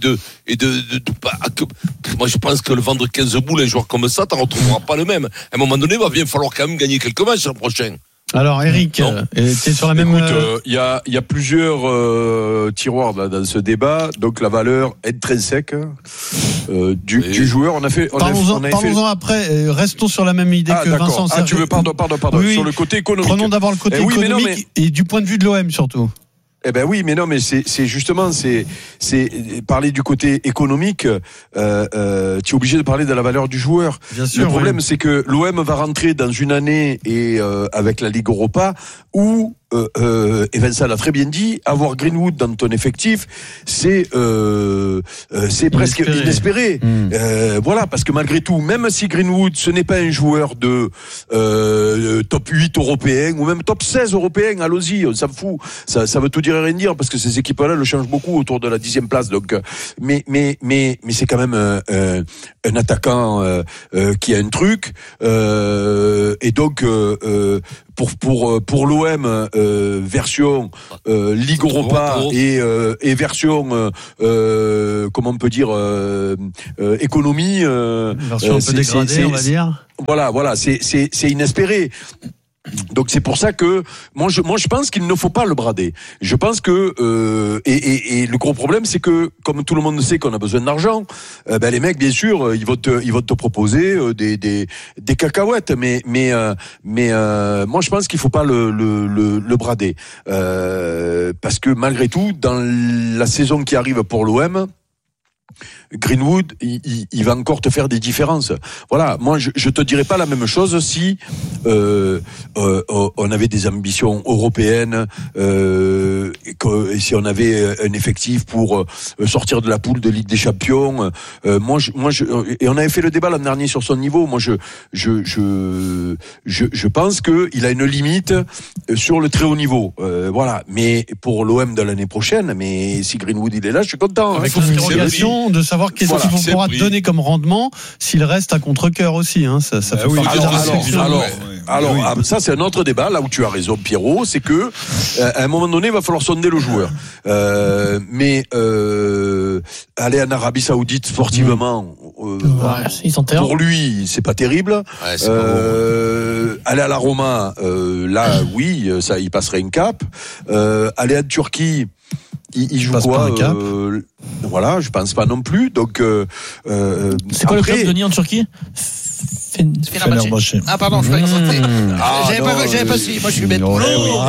moi je pense que le vendre 15 boules, un joueur comme ça, t'en retrouveras pas le même. À un moment donné, il va bien falloir quand même gagner quelques matchs l'an prochain. Alors Eric, t'es sur la même. Écoute, il y a plusieurs tiroirs dans ce débat. Donc la valeur intrinsèque du joueur. Parlons-en après. Restons sur la même idée que Vincent. Tu veux pardon. Oui, sur le côté économique. Prenons d'abord le côté économique et du point de vue de l'OM surtout. Eh ben oui, mais non, mais c'est justement parler du côté économique. Tu es obligé de parler de la valeur du joueur. Bien sûr, le problème, c'est que l'OM va rentrer dans une année et avec la Ligue Europa où et Vincent l'a très bien dit, avoir Greenwood dans ton effectif, c'est presque inespéré. Voilà, parce que malgré tout, même si Greenwood, ce n'est pas un joueur de top 8 européen ou même top 16 européen, allons-y, on s'en fout. Ça veut tout dire et rien dire parce que ces équipes-là le changent beaucoup autour de la 10e place. Donc, mais c'est quand même un attaquant qui a un truc et donc pour l'OM version Ligue Europa et version comment on peut dire économie version un peu dégradée on va dire. Voilà, c'est inespéré. Donc c'est pour ça que moi je pense qu'il ne faut pas le brader. Je pense que et le gros problème c'est que comme tout le monde sait qu'on a besoin d'argent, les mecs bien sûr ils vont te proposer des cacahuètes, mais moi je pense qu'il faut pas le brader parce que malgré tout dans la saison qui arrive pour l'OM, Greenwood, il va encore te faire des différences. Voilà, moi je te dirais pas la même chose si on avait des ambitions européennes et si on avait un effectif pour sortir de la poule de Ligue des Champions. Et on avait fait le débat l'an dernier sur son niveau. Moi je pense que il a une limite sur le très haut niveau. Voilà, mais pour l'OM de l'année prochaine, mais si Greenwood il est là, je suis content. Avec l'interrogation de savoir qu'est-ce qu'il pourra te donner comme rendement s'il reste à contre-cœur aussi. Ça fait partie de la réflexion. Alors, ça c'est un autre débat. Là où tu as raison, Pierrot, c'est que à un moment donné, il va falloir sonder le joueur. Mais aller en Arabie Saoudite sportivement, pour lui, c'est pas terrible. Aller à la Roma, là, oui, ça, il passerait un cap. Aller en Turquie. Il joue quoi voilà, je pense pas non plus. Donc, c'est quoi le club de Denis en Turquie? Fenerbahçe. Ah pardon, je j'avais pas suivi. Moi je suis bête. On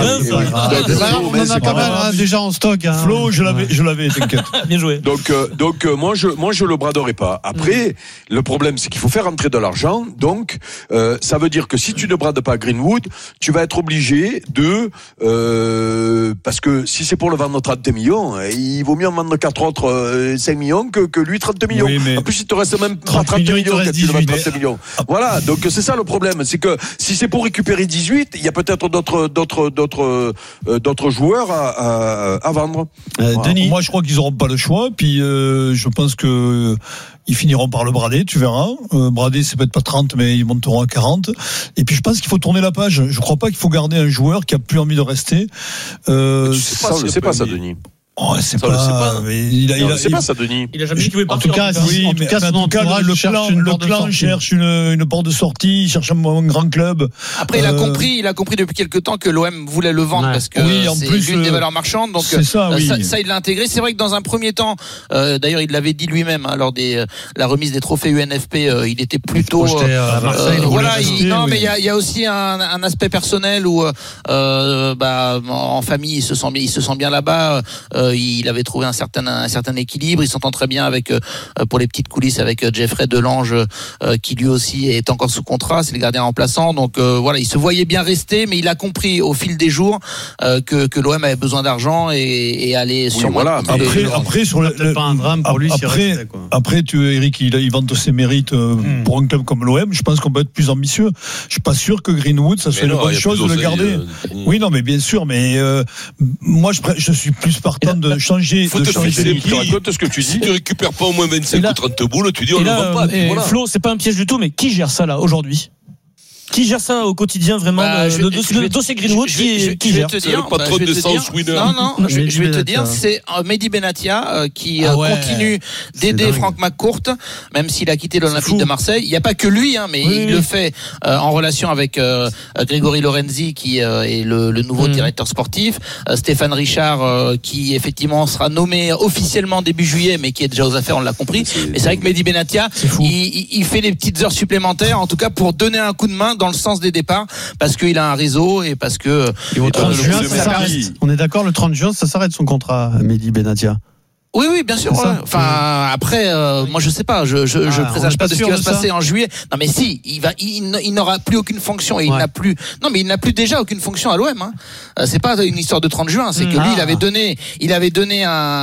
en a pas mal déjà en stock. Flo, je l'avais, t'inquiète. Bien joué. Donc moi je le braderai pas. Après, le problème c'est qu'il faut faire rentrer de l'argent. Donc ça veut dire que si tu ne brades pas Greenwood, tu vas être obligé de parce que si c'est pour le vendre 30 millions, il vaut mieux en vendre 4 autres 5 millions que lui 30 millions. Oui, en plus il te reste même pas 30 millions quand tu le vends 30 millions. Voilà, donc c'est ça le problème, c'est que si c'est pour récupérer 18, il y a peut-être d'autres joueurs à vendre. Denis, moi je crois qu'ils n'auront pas le choix, puis je pense que ils finiront par le brader, tu verras. Brader, c'est peut-être pas 30, mais ils monteront à 40. Et puis je pense qu'il faut tourner la page. Je crois pas qu'il faut garder un joueur qui a plus envie de rester. C'est pas ça, Denis. Oh, c'est pas ça, Denis. Il a jamais dit qu'il voulait partir. En tout cas, le clan cherche une porte de sortie, il cherche un grand club. Après, il a compris depuis quelque temps que l'OM voulait le vendre parce que c'est l'une des valeurs marchandes. Donc, ça, il l'a intégré. C'est vrai que dans un premier temps, d'ailleurs, il l'avait dit lui-même, lors la remise des trophées UNFP, il était plutôt, à Marseille. Mais il y a aussi un aspect personnel où, en famille, il se sent bien là-bas. il avait trouvé un certain équilibre. Il s'entend très bien avec, pour les petites coulisses, avec Jeffrey Delange, qui lui aussi est encore sous contrat. C'est le gardien remplaçant. Donc voilà, il se voyait bien rester, mais il a compris au fil des jours que l'OM avait besoin d'argent et allait sûrement. Voilà. Après, sur le pas un drame pour lui. Après, Eric, il vante ses mérites pour un club comme l'OM. Je pense qu'on peut être plus ambitieux. Je suis pas sûr que Greenwood, ça soit une bonne chose de le garder. Oui, non, mais bien sûr, mais moi, je suis plus partant de changer. Faut te fixer, tu racontes ce que tu dis. Si tu récupères pas au moins 25 ou 30 boules, tu dis on ne vend pas. Voilà. Flo, c'est pas un piège du tout, mais qui gère ça là aujourd'hui? Qui gère ça au quotidien vraiment? Le dossier Greenwood, qui gère? C'est le patron de South Winner. Non, je vais te dire, c'est Mehdi Benatia qui continue d'aider Franck McCourt, même s'il a quitté l'Olympique de Marseille. Il n'y a pas que lui, mais il le fait en relation avec Grégory Lorenzi, qui est le nouveau directeur sportif, Stéphane Richard, qui effectivement sera nommé officiellement début juillet, mais qui est déjà aux affaires, on l'a compris. Mais c'est vrai que Mehdi Benatia, il fait des petites heures supplémentaires, en tout cas pour donner un coup de main dans le sens des départs, parce qu'il a un réseau et parce que on est d'accord, le 30 juin ça s'arrête son contrat, Mehdi Benatia. Oui, bien sûr. Ouais. Enfin, après, moi, je sais pas. Je présage pas de ce qui va se passer en juillet. Non, mais si, il n'aura plus aucune fonction et il n'a plus. Non, mais il n'a plus déjà aucune fonction à l'OM. C'est pas une histoire de 30 juin. C'est que lui, il avait donné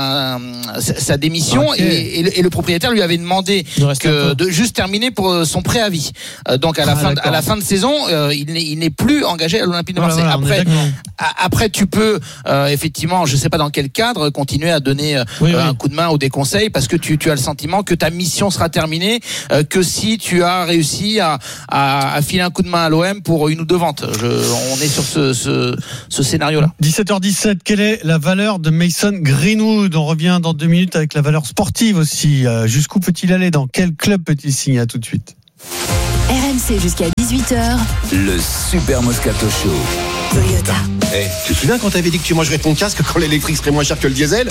sa démission et le propriétaire lui avait demandé de juste terminer pour son préavis. Donc à la fin de saison, il n'est plus engagé à l'Olympique de Marseille. Après, tu peux effectivement, je sais pas dans quel cadre, continuer à donner un coup de main ou des conseils, parce que tu as le sentiment que ta mission sera terminée que si tu as réussi à filer un coup de main à l'OM pour une ou deux ventes. On est sur ce scénario-là. 17h17, quelle est la valeur de Mason Greenwood? On revient dans 2 minutes avec la valeur sportive aussi. Jusqu'où peut-il aller? Dans quel club peut-il signer? À tout de suite. RMC jusqu'à 18h. Le Super Moscato Show. Toyota. Tu te souviens quand t'avais dit que tu mangerais ton casque quand l'électrique serait moins cher que le diesel?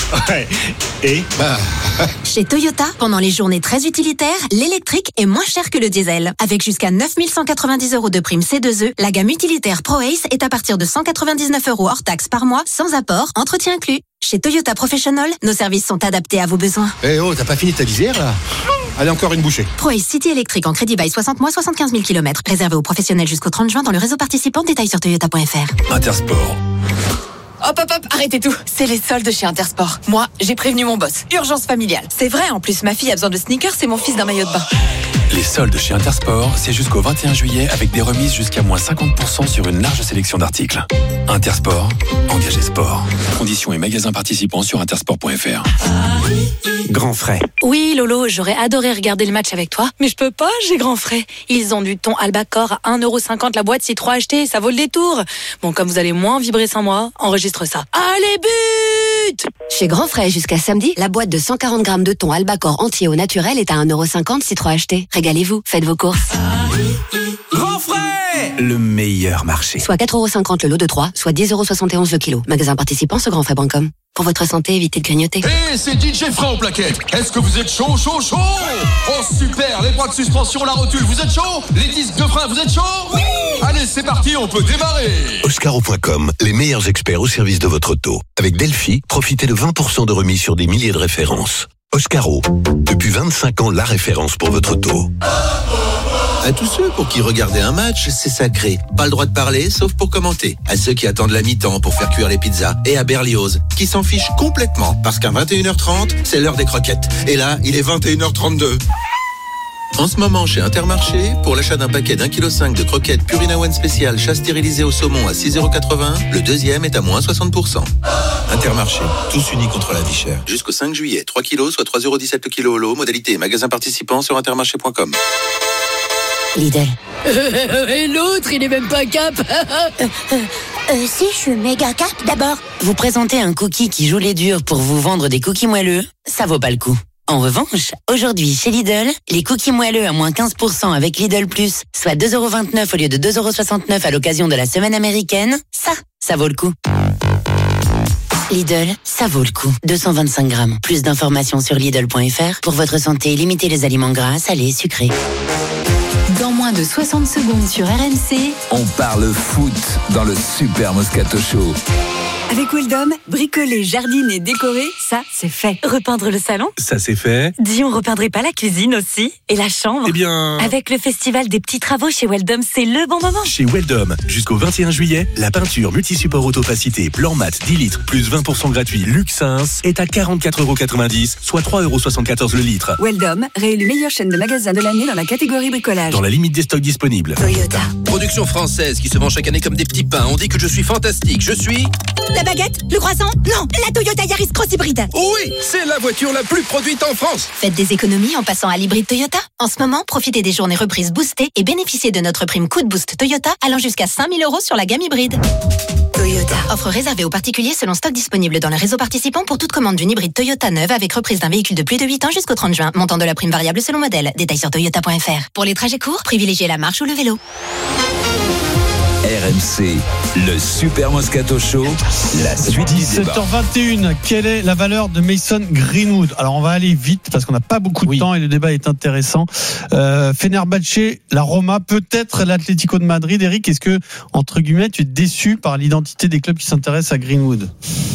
Chez Toyota, pendant les journées très utilitaires, l'électrique est moins cher que le diesel. Avec jusqu'à 9 190 € de prime C2E, la gamme utilitaire ProAce est à partir de 199 € hors taxe par mois, sans apport, entretien inclus. Chez Toyota Professional, nos services sont adaptés à vos besoins. T'as pas fini ta visière là? Allez, encore une bouchée. ProAce City électrique en crédit bail 60 mois, 75 000 km. Réservé aux professionnels jusqu'au 30 juin dans le réseau participant. Détails sur toyota.fr. Intersport. Hop, arrêtez tout. C'est les soldes chez Intersport. Moi, j'ai prévenu mon boss. Urgence familiale. C'est vrai, en plus, ma fille a besoin de sneakers et mon fils d'un maillot de bain. Les soldes chez Intersport, c'est jusqu'au 21 juillet avec des remises jusqu'à moins 50% sur une large sélection d'articles. Intersport, engagé sport. Conditions et magasins participants sur intersport.fr. Grand Frais. Oui, Lolo, j'aurais adoré regarder le match avec toi, mais je peux pas, j'ai Grand Frais. Ils ont du thon Albacor à 1,50€ la boîte si 3 achetés, ça vaut le détour. Bon, comme vous allez moins vibrer sans moi, enregistre ça. Allez, but! Chez Grand Frais, jusqu'à samedi, la boîte de 140 grammes de thon Albacor entier au naturel est à 1,50€ si 3 achetés. Régalez-vous, faites vos courses. Grand Frais! Le meilleur marché. Soit 4,50€ le lot de 3, soit 10,71€ le kilo. Magasin participant sur grandfrais.com. Pour votre santé, évitez de grignoter. Hey, c'est DJ Fred en plaquette. Est-ce que vous êtes chaud? Oh super, les bras de suspension, la rotule, vous êtes chaud? Les disques de frein, vous êtes chaud? Oui. Allez, c'est parti, on peut démarrer. Oscaro.com, les meilleurs experts au service de votre auto. Avec Delphi, profitez de 20% de remise sur des milliers de références. Oscaro, depuis 25 ans, la référence pour votre auto. À tous ceux pour qui regarder un match, c'est sacré. Pas le droit de parler, sauf pour commenter. À ceux qui attendent la mi-temps pour faire cuire les pizzas. Et à Berlioz, qui s'en fichent complètement. Parce qu'à 21h30, c'est l'heure des croquettes. Et là, il est 21h32. En ce moment, chez Intermarché, pour l'achat d'un paquet d'1,5 kg de croquettes Purina One spécial chat stérilisé au saumon à 6,80€, le deuxième est à moins 60%. Intermarché, tous unis contre la vie chère. Jusqu'au 5 juillet, 3 kilos, soit 3,17€ le kilo au lot. Modalité magasin participant sur intermarché.com. Lidl. Et l'autre, il est même pas cap. Si, je suis méga cap. D'abord, vous présentez un cookie qui joue les durs pour vous vendre des cookies moelleux, ça vaut pas le coup. En revanche, aujourd'hui, chez Lidl, les cookies moelleux à moins 15% avec Lidl Plus, soit 2,29€ au lieu de 2,69€ à l'occasion de la semaine américaine, ça vaut le coup. Lidl, ça vaut le coup. 225 grammes. Plus d'informations sur Lidl.fr. Pour votre santé, limitez les aliments gras, salés, sucrés. Dans moins de 60 secondes sur RMC, On parle foot dans le Super Moscato Show. Avec Weldom, bricoler, jardiner, décorer, ça, c'est fait. Repeindre le salon? Ça, c'est fait. Dis, on repeindrait pas la cuisine aussi? Et la chambre? Eh bien... Avec le festival des petits travaux chez Weldom, c'est le bon moment. Chez Weldom, jusqu'au 21 juillet, la peinture multi-support autopacité blanc mat 10 litres plus 20% gratuit Luxins est à 44,90€, soit 3,74€ le litre. Weldom, réélu meilleure chaîne de magasins de l'année dans la catégorie bricolage. Dans la limite des stocks disponibles. Toyota. Production française qui se vend chaque année comme des petits pains. On dit que je suis fantastique. Je suis... La baguette? Le croissant? Non, la Toyota Yaris Cross Hybride. Oui, c'est la voiture la plus produite en France. Faites des économies en passant à l'hybride Toyota. En ce moment, profitez des journées reprises boostées et bénéficiez de notre prime coup de boost Toyota allant jusqu'à 5 000 € sur la gamme hybride. Toyota. Offre réservée aux particuliers selon stock disponible dans le réseau participant pour toute commande d'une hybride Toyota neuve avec reprise d'un véhicule de plus de 8 ans jusqu'au 30 juin. Montant de la prime variable selon modèle. Détails sur toyota.fr. Pour les trajets courts, privilégiez la marche ou le vélo. RMC, le Super Moscato Show, la suite du débat. 17h21, quelle est la valeur de Mason Greenwood? Alors on va aller vite parce qu'on n'a pas beaucoup de temps et le débat est intéressant. Fenerbahçe, la Roma, peut-être l'Atlético de Madrid. Eric, est-ce que, entre guillemets, tu es déçu par l'identité des clubs qui s'intéressent à Greenwood?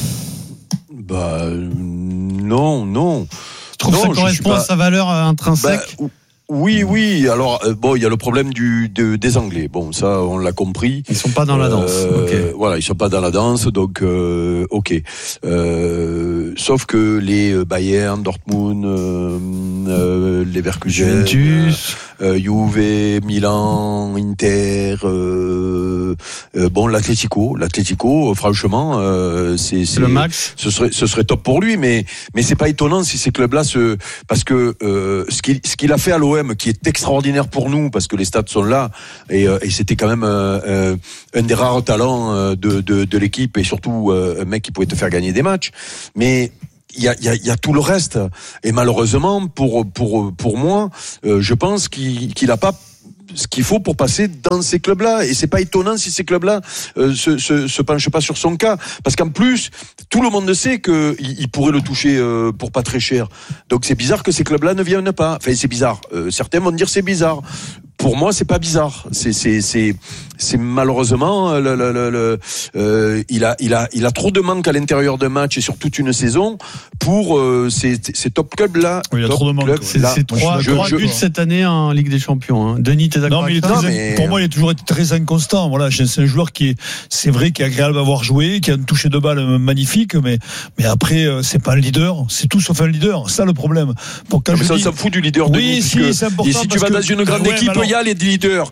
Non. Je trouve que ça correspond à sa valeur intrinsèque. Oui. Alors bon, il y a le problème des Anglais. Bon, ça, on l'a compris. Ils sont pas dans la danse. Okay. Voilà, ils sont pas dans la danse, donc ok. Sauf que les Bayern, Dortmund, Leverkusen, Juve, Milan, Inter, bon, l'Atlético, franchement, c'est le max. Ce serait top pour lui, mais c'est pas étonnant si ces clubs-là parce que ce qu'il a fait à l'OM, qui est extraordinaire pour nous parce que les stats sont là et c'était quand même un des rares talents de l'équipe et surtout un mec qui pouvait te faire gagner des matchs, mais il y a tout le reste et malheureusement pour moi je pense qu'il a pas ce qu'il faut pour passer dans ces clubs-là, et c'est pas étonnant si ces clubs-là se penchent pas sur son cas, parce qu'en plus tout le monde sait que il pourrait le toucher pour pas très cher. Donc c'est bizarre que ces clubs-là ne viennent pas. Enfin c'est bizarre. Certains vont dire c'est bizarre. Pour moi, c'est pas bizarre. C'est malheureusement il a trop de manque à l'intérieur d'un match et sur toute une saison pour ces top clubs là. Oui, il y a trop de manque. C'est 3 buts cette année en Ligue des Champions. Hein. Denis, t'es d'accord avec ça? Pour moi, il a toujours été très inconstant. Voilà, c'est un joueur c'est vrai, qui est agréable à voir jouer, qui a un toucher de balle magnifique, mais après, c'est pas un leader. C'est tout sauf un leader. Ça le problème. Ça fout du leader. Oui, si, c'est important. Et si tu vas dans une grande équipe, il y a les leaders.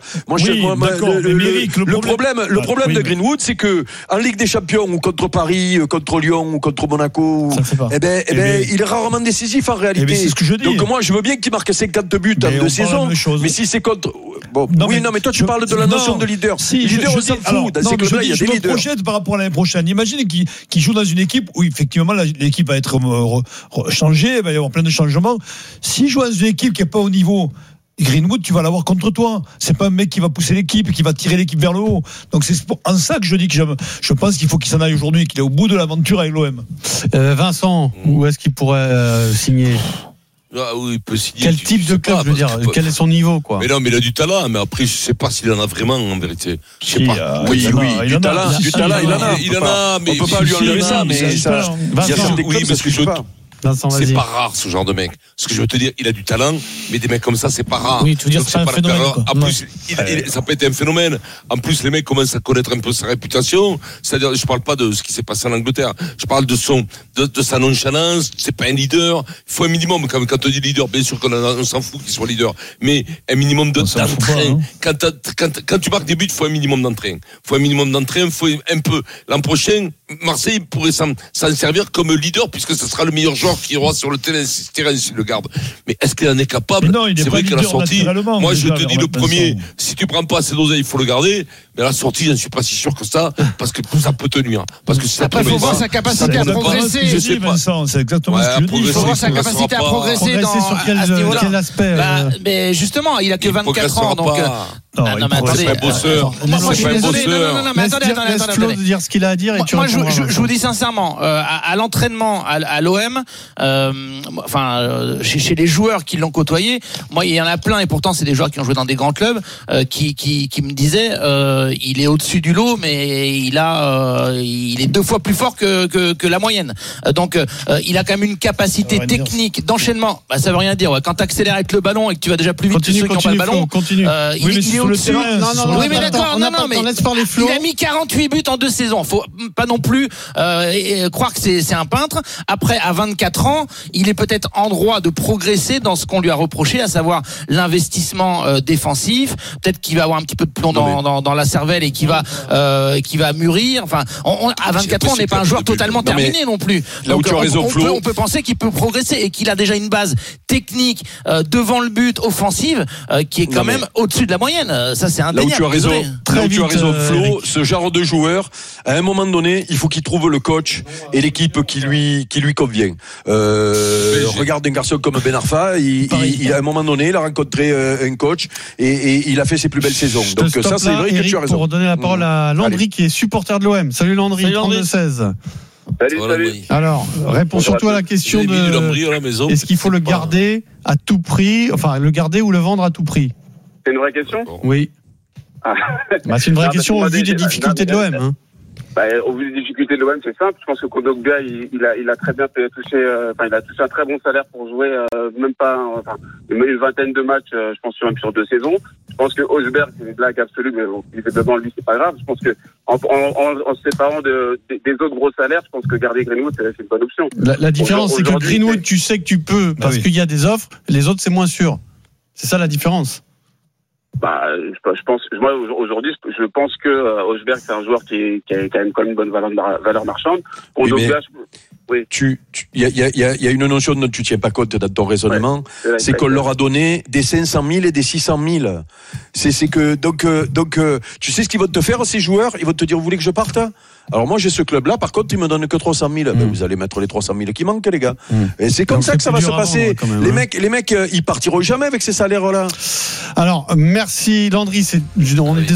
Le problème de Greenwood, c'est que en Ligue des Champions ou contre Paris, contre Lyon ou contre Monaco, il est rarement décisif en réalité. C'est ce que je dis. Donc moi, je veux bien qu'il marque 50 buts en 2 saisons, mais si c'est contre... mais toi tu parles de la notion de leader. Leader, on s'en fout. Dans ces clubs-là, il y a des leaders. Je me projette par rapport à l'année prochaine. Imagine qu'il joue dans une équipe où effectivement l'équipe va être changée, il va y avoir plein de changements. S'il joue dans une équipe qui n'est pas au niveau, Greenwood, tu vas l'avoir contre toi. C'est pas un mec qui va pousser l'équipe, qui va tirer l'équipe vers le haut. Donc c'est en ça que je dis que je pense qu'il faut qu'il s'en aille aujourd'hui, qu'il est au bout de l'aventure avec l'OM. Vincent, où est-ce qu'il pourrait signer? Oui, il peut signer. Quel type de club, je veux dire, quel est son niveau, quoi? Mais non, mais il a du talent, mais après, je sais pas s'il en a vraiment, en vérité. Je sais pas. Oui, du talent, il en a, mais on peut pas lui enlever ça, mais ça, oui, parce que c'est pas rare ce genre de mec. Ce que je veux te dire, il a du talent, mais des mecs comme ça, c'est pas rare. Oui, tu veux dire c'est pas un phénomène. En plus, ça peut être un phénomène. En plus, les mecs commencent à connaître un peu sa réputation. C'est-à-dire, je parle pas de ce qui s'est passé en Angleterre. Je parle de sa nonchalance. C'est pas un leader. Il faut un minimum. Quand on dit leader, bien sûr qu'on s'en fout qu'il soit leader. Mais un minimum d'entrain. Quand tu marques des buts, il faut un minimum d'entrain. Il faut un peu. L'an prochain, Marseille pourrait s'en servir comme leader, puisque ce sera le meilleur joueur qui aura sur le terrain s'il le garde. Mais est-ce qu'il en est capable? C'est vrai qu'à la sortie, moi je te dis le premier, si tu prends pas assez d'oseille, il faut le garder. Mais à la sortie, je ne suis pas si sûr que ça, parce que ça peut te nuire. Parce que après, il faut voir sa capacité à progresser. Je sais pas. C'est exactement ce que je dis. Il faut voir sa capacité à progresser sur quel aspect. Mais justement, il a que 24 ans, donc. Non, mais attendez. C'est un bosseur. Moi, je suis désolé. Non, mais attendez. Laisse-le dire ce qu'il a à dire et tu moi, je vous dis sincèrement, à l'entraînement, à l'OM, chez les joueurs qui l'ont côtoyé, moi, il y en a plein, et pourtant, c'est des joueurs qui ont joué dans des grands clubs, qui me disaient, il est au-dessus du lot, mais il est 2 fois plus fort que la moyenne. Donc il a quand même une capacité technique d'enchaînement. Bah, ça veut rien dire. Ouais. Quand tu accélères avec le ballon et que tu vas déjà plus vite que ceux qui n'ont pas le ballon, il est au-dessus. Oui, mais d'accord. Il a mis 48 buts en 2 saisons. Faut pas non plus croire que c'est un peintre. Après, à 24 ans, il est peut-être en droit de progresser dans ce qu'on lui a reproché, à savoir l'investissement défensif. Peut-être qu'il va avoir un petit peu de plomb dans la cervelle et qui va mûrir. Enfin, à 24 ans, on n'est pas un joueur totalement terminé non plus. Là où tu as raison, Flo, on peut penser qu'il peut progresser et qu'il a déjà une base technique devant le but offensive qui est quand même au-dessus de la moyenne. Ça, c'est indéniable. Là où tu as raison, Flo, ce genre de joueur, à un moment donné, il faut qu'il trouve le coach et l'équipe qui lui convient. Regarde un garçon comme Ben Arfa, il à un moment donné, il a rencontré un coach et il a fait ses plus belles saisons. Donc ça, c'est vrai que tu as raison. Pour donner la parole à Landry qui est supporter de l'OM. Salut Landry, 32-16. Salut. Alors, réponds surtout à la question de est-ce qu'il faut le garder à tout prix, enfin le garder ou le vendre à tout prix? C'est une vraie question? Oui. C'est une vraie question au vu des difficultés de l'OM. Hein. Au vu des difficultés de l'OM, c'est simple. Je pense que Kondogbia, il a très bien touché, il a touché un très bon salaire pour jouer, même pas, une vingtaine de matchs, je pense sur 2 saisons. Je pense que Osberg, c'est une blague absolue, mais bon, devant lui, c'est pas grave. Je pense que, en se séparant des autres gros salaires, je pense que garder Greenwood, c'est une bonne option. La différence, c'est que Greenwood, tu sais que tu peux, parce qu'il y a des offres, les autres, c'est moins sûr. C'est ça la différence. Je pense, moi, aujourd'hui, je pense que Osberg, c'est un joueur qui a quand même une bonne valeur marchande. Oui. Il y a une notion dont tu tiens pas compte dans ton raisonnement, c'est qu'on leur a donné des 500 000 et des 600 000. C'est que donc tu sais ce qu'ils vont te faire ces joueurs, ils vont te dire vous voulez que je parte? Alors moi j'ai ce club-là, par contre ils me donnent que 300 000. Vous allez mettre les 300 000 qui manquent les gars. Et c'est comme ça que ça va se passer. Les mecs ils partiront jamais avec ces salaires-là. Alors merci Landry, on est désolé.